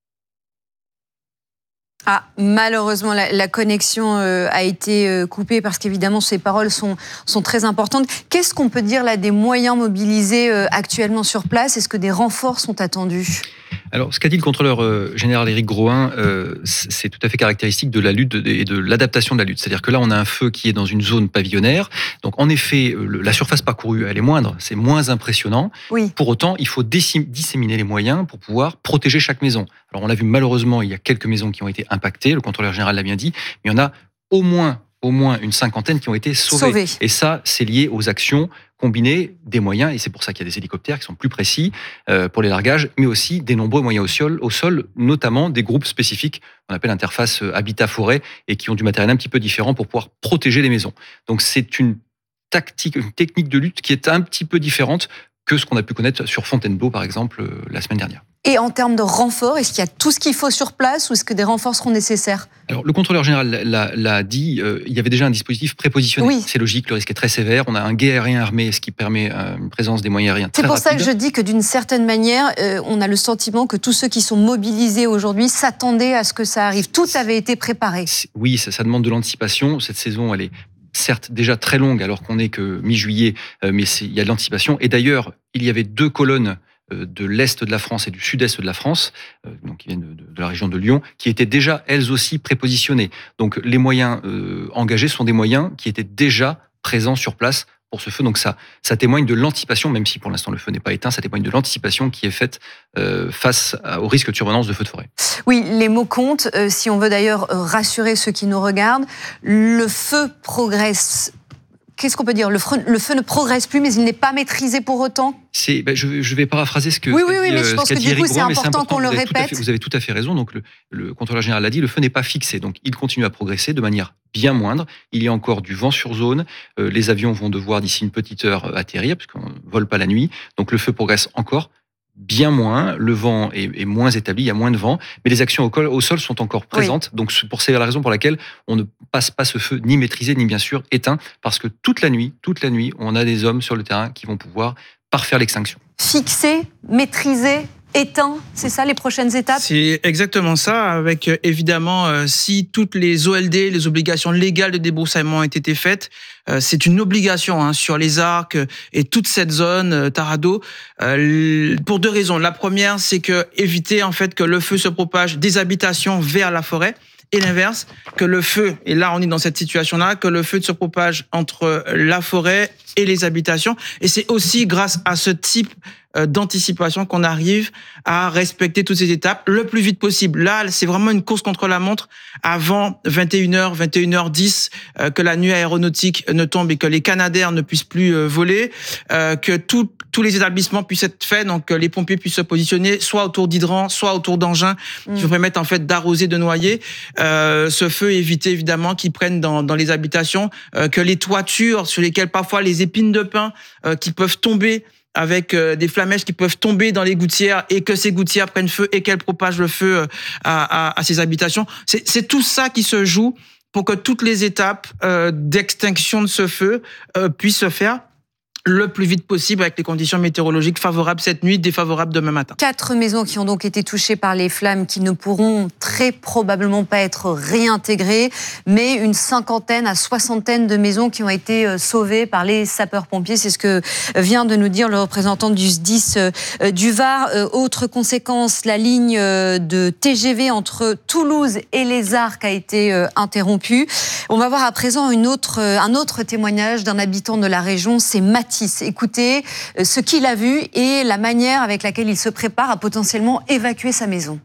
Ah, malheureusement, la, la connexion euh, a été euh, coupée parce qu'évidemment, ces paroles sont, sont très importantes. Qu'est-ce qu'on peut dire là des moyens mobilisés euh, actuellement sur place ? Est-ce que des renforts sont attendus ? Alors, ce qu'a dit le contrôleur euh, général Éric Groin, euh, c'est tout à fait caractéristique de la lutte et de, de l'adaptation de la lutte. C'est-à-dire que là, on a un feu qui est dans une zone pavillonnaire. Donc, en effet, le, la surface parcourue, elle est moindre, c'est moins impressionnant. Oui. Pour autant, il faut dissim- disséminer les moyens pour pouvoir protéger chaque maison. Alors, on l'a vu malheureusement, il y a quelques maisons qui ont été impactées. Le contrôleur général l'a bien dit. Mais il y en a au moins, au moins une cinquantaine qui ont été sauvées. Sauvées. Et ça, c'est lié aux actions combinées des moyens, et c'est pour ça qu'il y a des hélicoptères qui sont plus précis euh, pour les largages, mais aussi des nombreux moyens au sol, au sol, notamment des groupes spécifiques qu'on appelle interface habitat-forêt, et qui ont du matériel un petit peu différent pour pouvoir protéger les maisons. Donc c'est une tactique, une technique de lutte qui est un petit peu différente que ce qu'on a pu connaître sur Fontainebleau, par exemple, euh, la semaine dernière. Et en termes de renforts, est-ce qu'il y a tout ce qu'il faut sur place ou est-ce que des renforts seront nécessaires ? Alors, le contrôleur général l'a, l'a dit, euh, il y avait déjà un dispositif prépositionné. Oui. C'est logique, le risque est très sévère. On a un guet aérien armé, ce qui permet euh, une présence des moyens aériens très rapide. C'est pour rapide. ça que je dis que d'une certaine manière, euh, on a le sentiment que tous ceux qui sont mobilisés aujourd'hui s'attendaient à ce que ça arrive. Tout avait été préparé. Oui, ça, ça demande de l'anticipation. Cette saison, elle est certes déjà très longue alors qu'on n'est que mi-juillet, euh, mais c'est, il y a de l'anticipation. Et d'ailleurs, il y avait deux colonnes de l'Est de la France et du Sud-Est de la France, donc qui viennent de, de la région de Lyon, qui étaient déjà, elles aussi, prépositionnées. Donc les moyens euh, engagés sont des moyens qui étaient déjà présents sur place pour ce feu. Donc ça, ça témoigne de l'anticipation, même si pour l'instant le feu n'est pas éteint, ça témoigne de l'anticipation qui est faite euh, face au risque de survenance de feux de forêt. Oui, les mots comptent. Euh, si on veut d'ailleurs rassurer ceux qui nous regardent, le feu progresse. Qu'est-ce qu'on peut dire ? Le feu, le feu ne progresse plus, mais il n'est pas maîtrisé pour autant ? C'est, ben je, je vais paraphraser ce que oui, ce oui, oui, dit, mais je pense que du coup, c'est important, important qu'on le répète. Fait, vous avez tout à fait raison. Donc, le, le contrôleur général l'a dit, le feu n'est pas fixé. Donc, il continue à progresser de manière bien moindre. Il y a encore du vent sur zone. Euh, les avions vont devoir, d'ici une petite heure, atterrir, parce qu'on ne vole pas la nuit. Donc, le feu progresse encore. Bien moins, le vent est, est moins établi, il y a moins de vent, mais les actions au, col, au sol sont encore présentes. Oui. Donc, pour c'est la raison pour laquelle on ne passe pas ce feu ni maîtrisé, ni bien sûr éteint, parce que toute la nuit, toute la nuit, on a des hommes sur le terrain qui vont pouvoir parfaire l'extinction. Fixé, maîtrisé, éteint, c'est ça les prochaines étapes ? C'est exactement ça, avec euh, évidemment, euh, si toutes les O L D, les obligations légales de débroussaillement ont été faites, euh, c'est une obligation hein, sur les arcs et toute cette zone, euh, Tarado, euh, pour deux raisons. La première, c'est que éviter en fait que le feu se propage des habitations vers la forêt. Et l'inverse, que le feu, et là on est dans cette situation-là, que le feu se propage entre la forêt et les habitations. Et c'est aussi grâce à ce type euh, d'anticipation qu'on arrive à respecter toutes ces étapes le plus vite possible. Là, c'est vraiment une course contre la montre avant vingt et une heures, vingt et une heures dix, euh, que la nuit aéronautique ne tombe et que les Canadair ne puissent plus euh, voler, euh, que tout, tous les établissements puissent être faits, donc que les pompiers puissent se positionner soit autour d'hydrants, soit autour d'engins mmh. qui permettent en fait d'arroser, de noyer. Euh, ce feu, éviter évidemment qu'il prenne dans, dans les habitations, euh, que les toitures sur lesquelles parfois les épines de pin euh, qui peuvent tomber avec euh, des flamèches qui peuvent tomber dans les gouttières et que ces gouttières prennent feu et qu'elles propagent le feu euh, à, à, à ces habitations. C'est, c'est tout ça qui se joue pour que toutes les étapes euh, d'extinction de ce feu euh, puissent se faire le plus vite possible avec les conditions météorologiques favorables cette nuit, défavorables demain matin. Quatre maisons qui ont donc été touchées par les flammes qui ne pourront très probablement pas être réintégrées, mais une cinquantaine à soixantaine de maisons qui ont été sauvées par les sapeurs-pompiers. C'est ce que vient de nous dire le représentant du S D I S du Var. Autre conséquence, la ligne de T G V entre Toulouse et les Arcs a été interrompue. On va voir à présent une autre, un autre témoignage d'un habitant de la région, c'est Mathilde. Écoutez ce qu'il a vu et la manière avec laquelle il se prépare à potentiellement évacuer sa maison.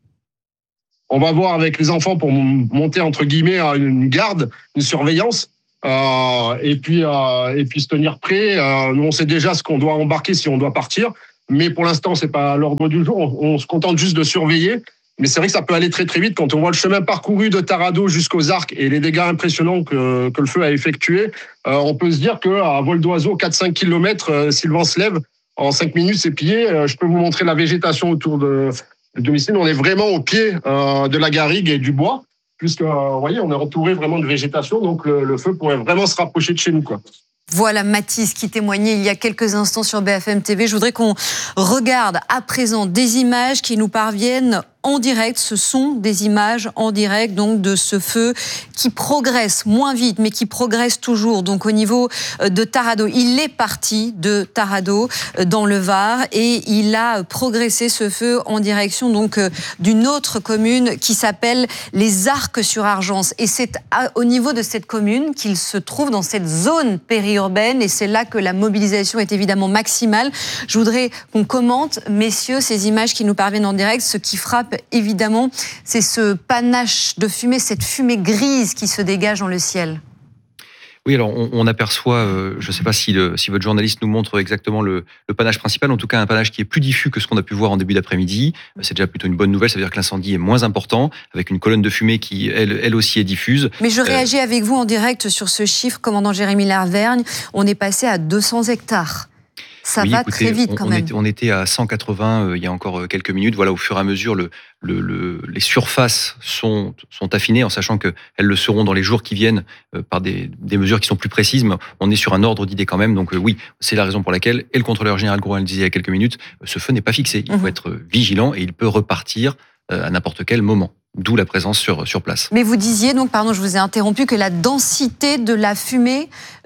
On va voir avec les enfants pour monter entre guillemets à une garde, une surveillance, euh, et puis euh, et puis se tenir prêt. Euh, nous on sait déjà ce qu'on doit embarquer si on doit partir, mais pour l'instant c'est pas à l'ordre du jour. On, on se contente juste de surveiller. Mais c'est vrai que ça peut aller très très vite quand on voit le chemin parcouru de Tarado jusqu'aux Arcs et les dégâts impressionnants que, que le feu a effectués. Euh, on peut se dire qu'à vol d'oiseau, quatre à cinq kilomètres, euh, si le vent se lève, en cinq minutes, c'est plié. Euh, je peux vous montrer la végétation autour de, de domicile. On est vraiment au pied euh, de la garrigue et du bois, puisque, euh, vous voyez, on est entouré vraiment de végétation. Donc le, le feu pourrait vraiment se rapprocher de chez nous, quoi. Voilà Mathis qui témoignait il y a quelques instants sur B F M T V. Je voudrais qu'on regarde à présent des images qui nous parviennent en direct. Ce sont des images en direct donc de ce feu qui progresse moins vite, mais qui progresse toujours. Donc au niveau de Tarado, il est parti de Tarado dans le Var et il a progressé ce feu en direction donc d'une autre commune qui s'appelle les Arcs-sur-Argence. Et c'est au niveau de cette commune qu'il se trouve dans cette zone périurbaine et c'est là que la mobilisation est évidemment maximale. Je voudrais qu'on commente, messieurs, ces images qui nous parviennent en direct. Ce qui frappe évidemment, c'est ce panache de fumée, cette fumée grise qui se dégage dans le ciel. Oui, alors on, on aperçoit, euh, je ne sais pas si, le, si votre journaliste nous montre exactement le, le panache principal, en tout cas un panache qui est plus diffus que ce qu'on a pu voir en début d'après-midi. C'est déjà plutôt une bonne nouvelle, ça veut dire que l'incendie est moins important, avec une colonne de fumée qui, elle, elle aussi, est diffuse. Mais je réagis euh... avec vous en direct sur ce chiffre, commandant Jérémy Lavergne, on est passé à deux cents hectares. Ça oui, va écoutez, très vite on, quand on même. Était, on était à cent quatre-vingts euh, il y a encore quelques minutes. Voilà, au fur et à mesure, le, le, le, les surfaces sont, sont affinées, en sachant qu'elles le seront dans les jours qui viennent euh, par des, des mesures qui sont plus précises. Mais on est sur un ordre d'idée quand même. Donc euh, oui, c'est la raison pour laquelle, et le contrôleur général Grouin le disait il y a quelques minutes, ce feu n'est pas fixé. Il mmh. faut être vigilant et il peut repartir euh, à n'importe quel moment. D'où la présence sur, sur place. Mais vous disiez, donc, pardon, je vous ai interrompu, que la densité de la fumée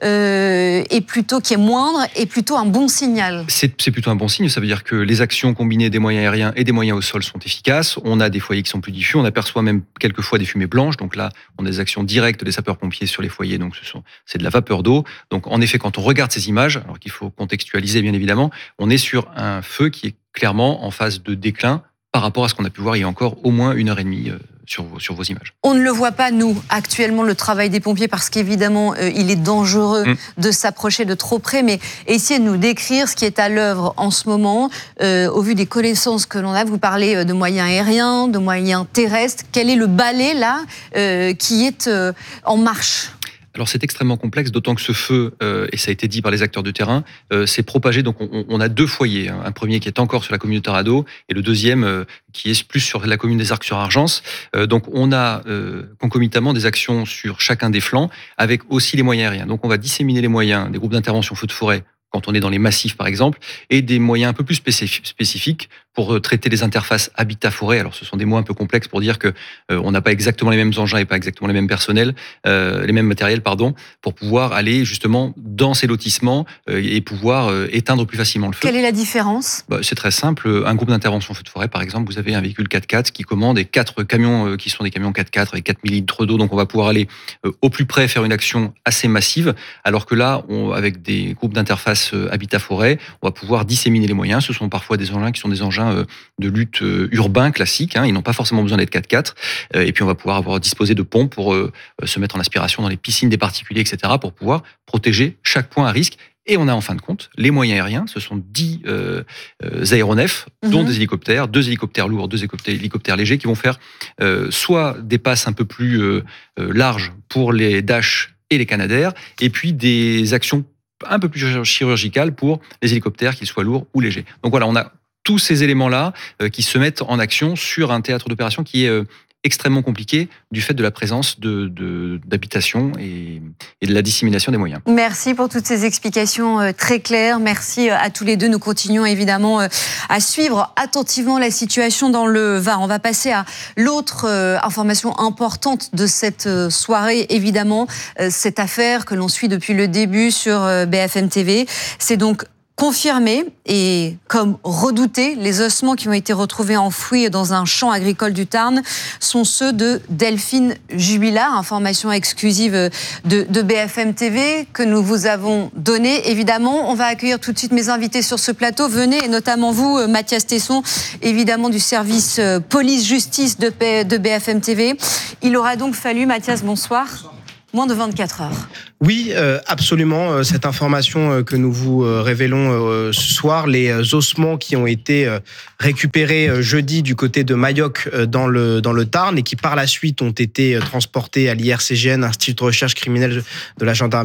euh, est plutôt, qui est moindre, est plutôt un bon signal. C'est, c'est plutôt un bon signe. Ça veut dire que les actions combinées des moyens aériens et des moyens au sol sont efficaces. On a des foyers qui sont plus diffus. On aperçoit même quelquefois des fumées blanches. Donc là, on a des actions directes des sapeurs-pompiers sur les foyers. Donc ce sont, c'est de la vapeur d'eau. Donc en effet, quand on regarde ces images, alors qu'il faut contextualiser bien évidemment, on est sur un feu qui est clairement en phase de déclin par rapport à ce qu'on a pu voir il y a encore au moins une heure et demie sur vos, sur vos images. On ne le voit pas, nous, actuellement, le travail des pompiers, parce qu'évidemment, euh, il est dangereux mmh. de s'approcher de trop près, mais essayez de nous décrire ce qui est à l'œuvre en ce moment, euh, au vu des connaissances que l'on a. Vous parlez de moyens aériens, de moyens terrestres. Quel est le balai, là, euh, qui est euh, en marche ? Alors c'est extrêmement complexe, d'autant que ce feu, euh, et ça a été dit par les acteurs de terrain, euh, s'est propagé. Donc on, on a deux foyers, hein. Un premier qui est encore sur la commune de Tarado et le deuxième euh, qui est plus sur la commune des Arcs-sur-Argence. Euh, donc on a euh, concomitamment des actions sur chacun des flancs, avec aussi les moyens aériens. Donc on va disséminer les moyens des groupes d'intervention feu de forêt quand on est dans les massifs par exemple, et des moyens un peu plus spécifiques pour traiter les interfaces habitat-forêt. Alors ce sont des mots un peu complexes pour dire que euh, on n'a pas exactement les mêmes engins et pas exactement les mêmes personnels, euh, les mêmes matériels, pardon, pour pouvoir aller justement dans ces lotissements euh, et pouvoir euh, éteindre plus facilement le feu. Quelle est la différence ? Bah, c'est très simple. Un groupe d'intervention feu de forêt, par exemple, vous avez un véhicule quatre-quatre qui commande et quatre camions euh, qui sont des camions quatre-quatre avec quatre mille litres d'eau. Donc on va pouvoir aller euh, au plus près faire une action assez massive, alors que là, on, avec des groupes d'interface l'espace habitat-forêt, on va pouvoir disséminer les moyens. Ce sont parfois des engins qui sont des engins de lutte urbains classiques. Hein. Ils n'ont pas forcément besoin d'être quatre quatre. Et puis, on va pouvoir avoir disposé de pompes pour se mettre en aspiration dans les piscines des particuliers, et cetera, pour pouvoir protéger chaque point à risque. Et on a en fin de compte les moyens aériens. Ce sont dix euh, euh, aéronefs, mmh. dont des hélicoptères, deux hélicoptères lourds, deux hélicoptères légers, qui vont faire euh, soit des passes un peu plus euh, euh, larges pour les Dash et les Canadair, et puis des actions un peu plus chirurgicales pour les hélicoptères, qu'ils soient lourds ou légers. Donc voilà, on a tous ces éléments-là euh, qui se mettent en action sur un théâtre d'opération qui est euh, extrêmement compliqué du fait de la présence de, de, d'habitations et, et de la dissémination des moyens. Merci pour toutes ces explications très claires. Merci à tous les deux. Nous continuons évidemment à suivre attentivement la situation dans le Var. On va passer à l'autre information importante de cette soirée, évidemment, cette affaire que l'on suit depuis le début sur B F M T V. C'est donc confirmé et comme redouté, les ossements qui ont été retrouvés enfouis dans un champ agricole du Tarn sont ceux de Delphine Jubilard. Information exclusive de, de B F M T V que nous vous avons donnée. Évidemment, on va accueillir tout de suite mes invités sur ce plateau. Venez, et notamment vous, Mathias Tesson, évidemment du service police-justice de, de B F M T V. Il aura donc fallu, Mathias, bonsoir, moins de vingt-quatre heures. Oui, euh, absolument. Cette information que nous vous révélons euh, ce soir, les ossements qui ont été récupérés jeudi du côté de Mayoc dans le, dans le Tarn et qui par la suite ont été transportés à l'I R C G N, Institut de recherche criminelle de la gendarmerie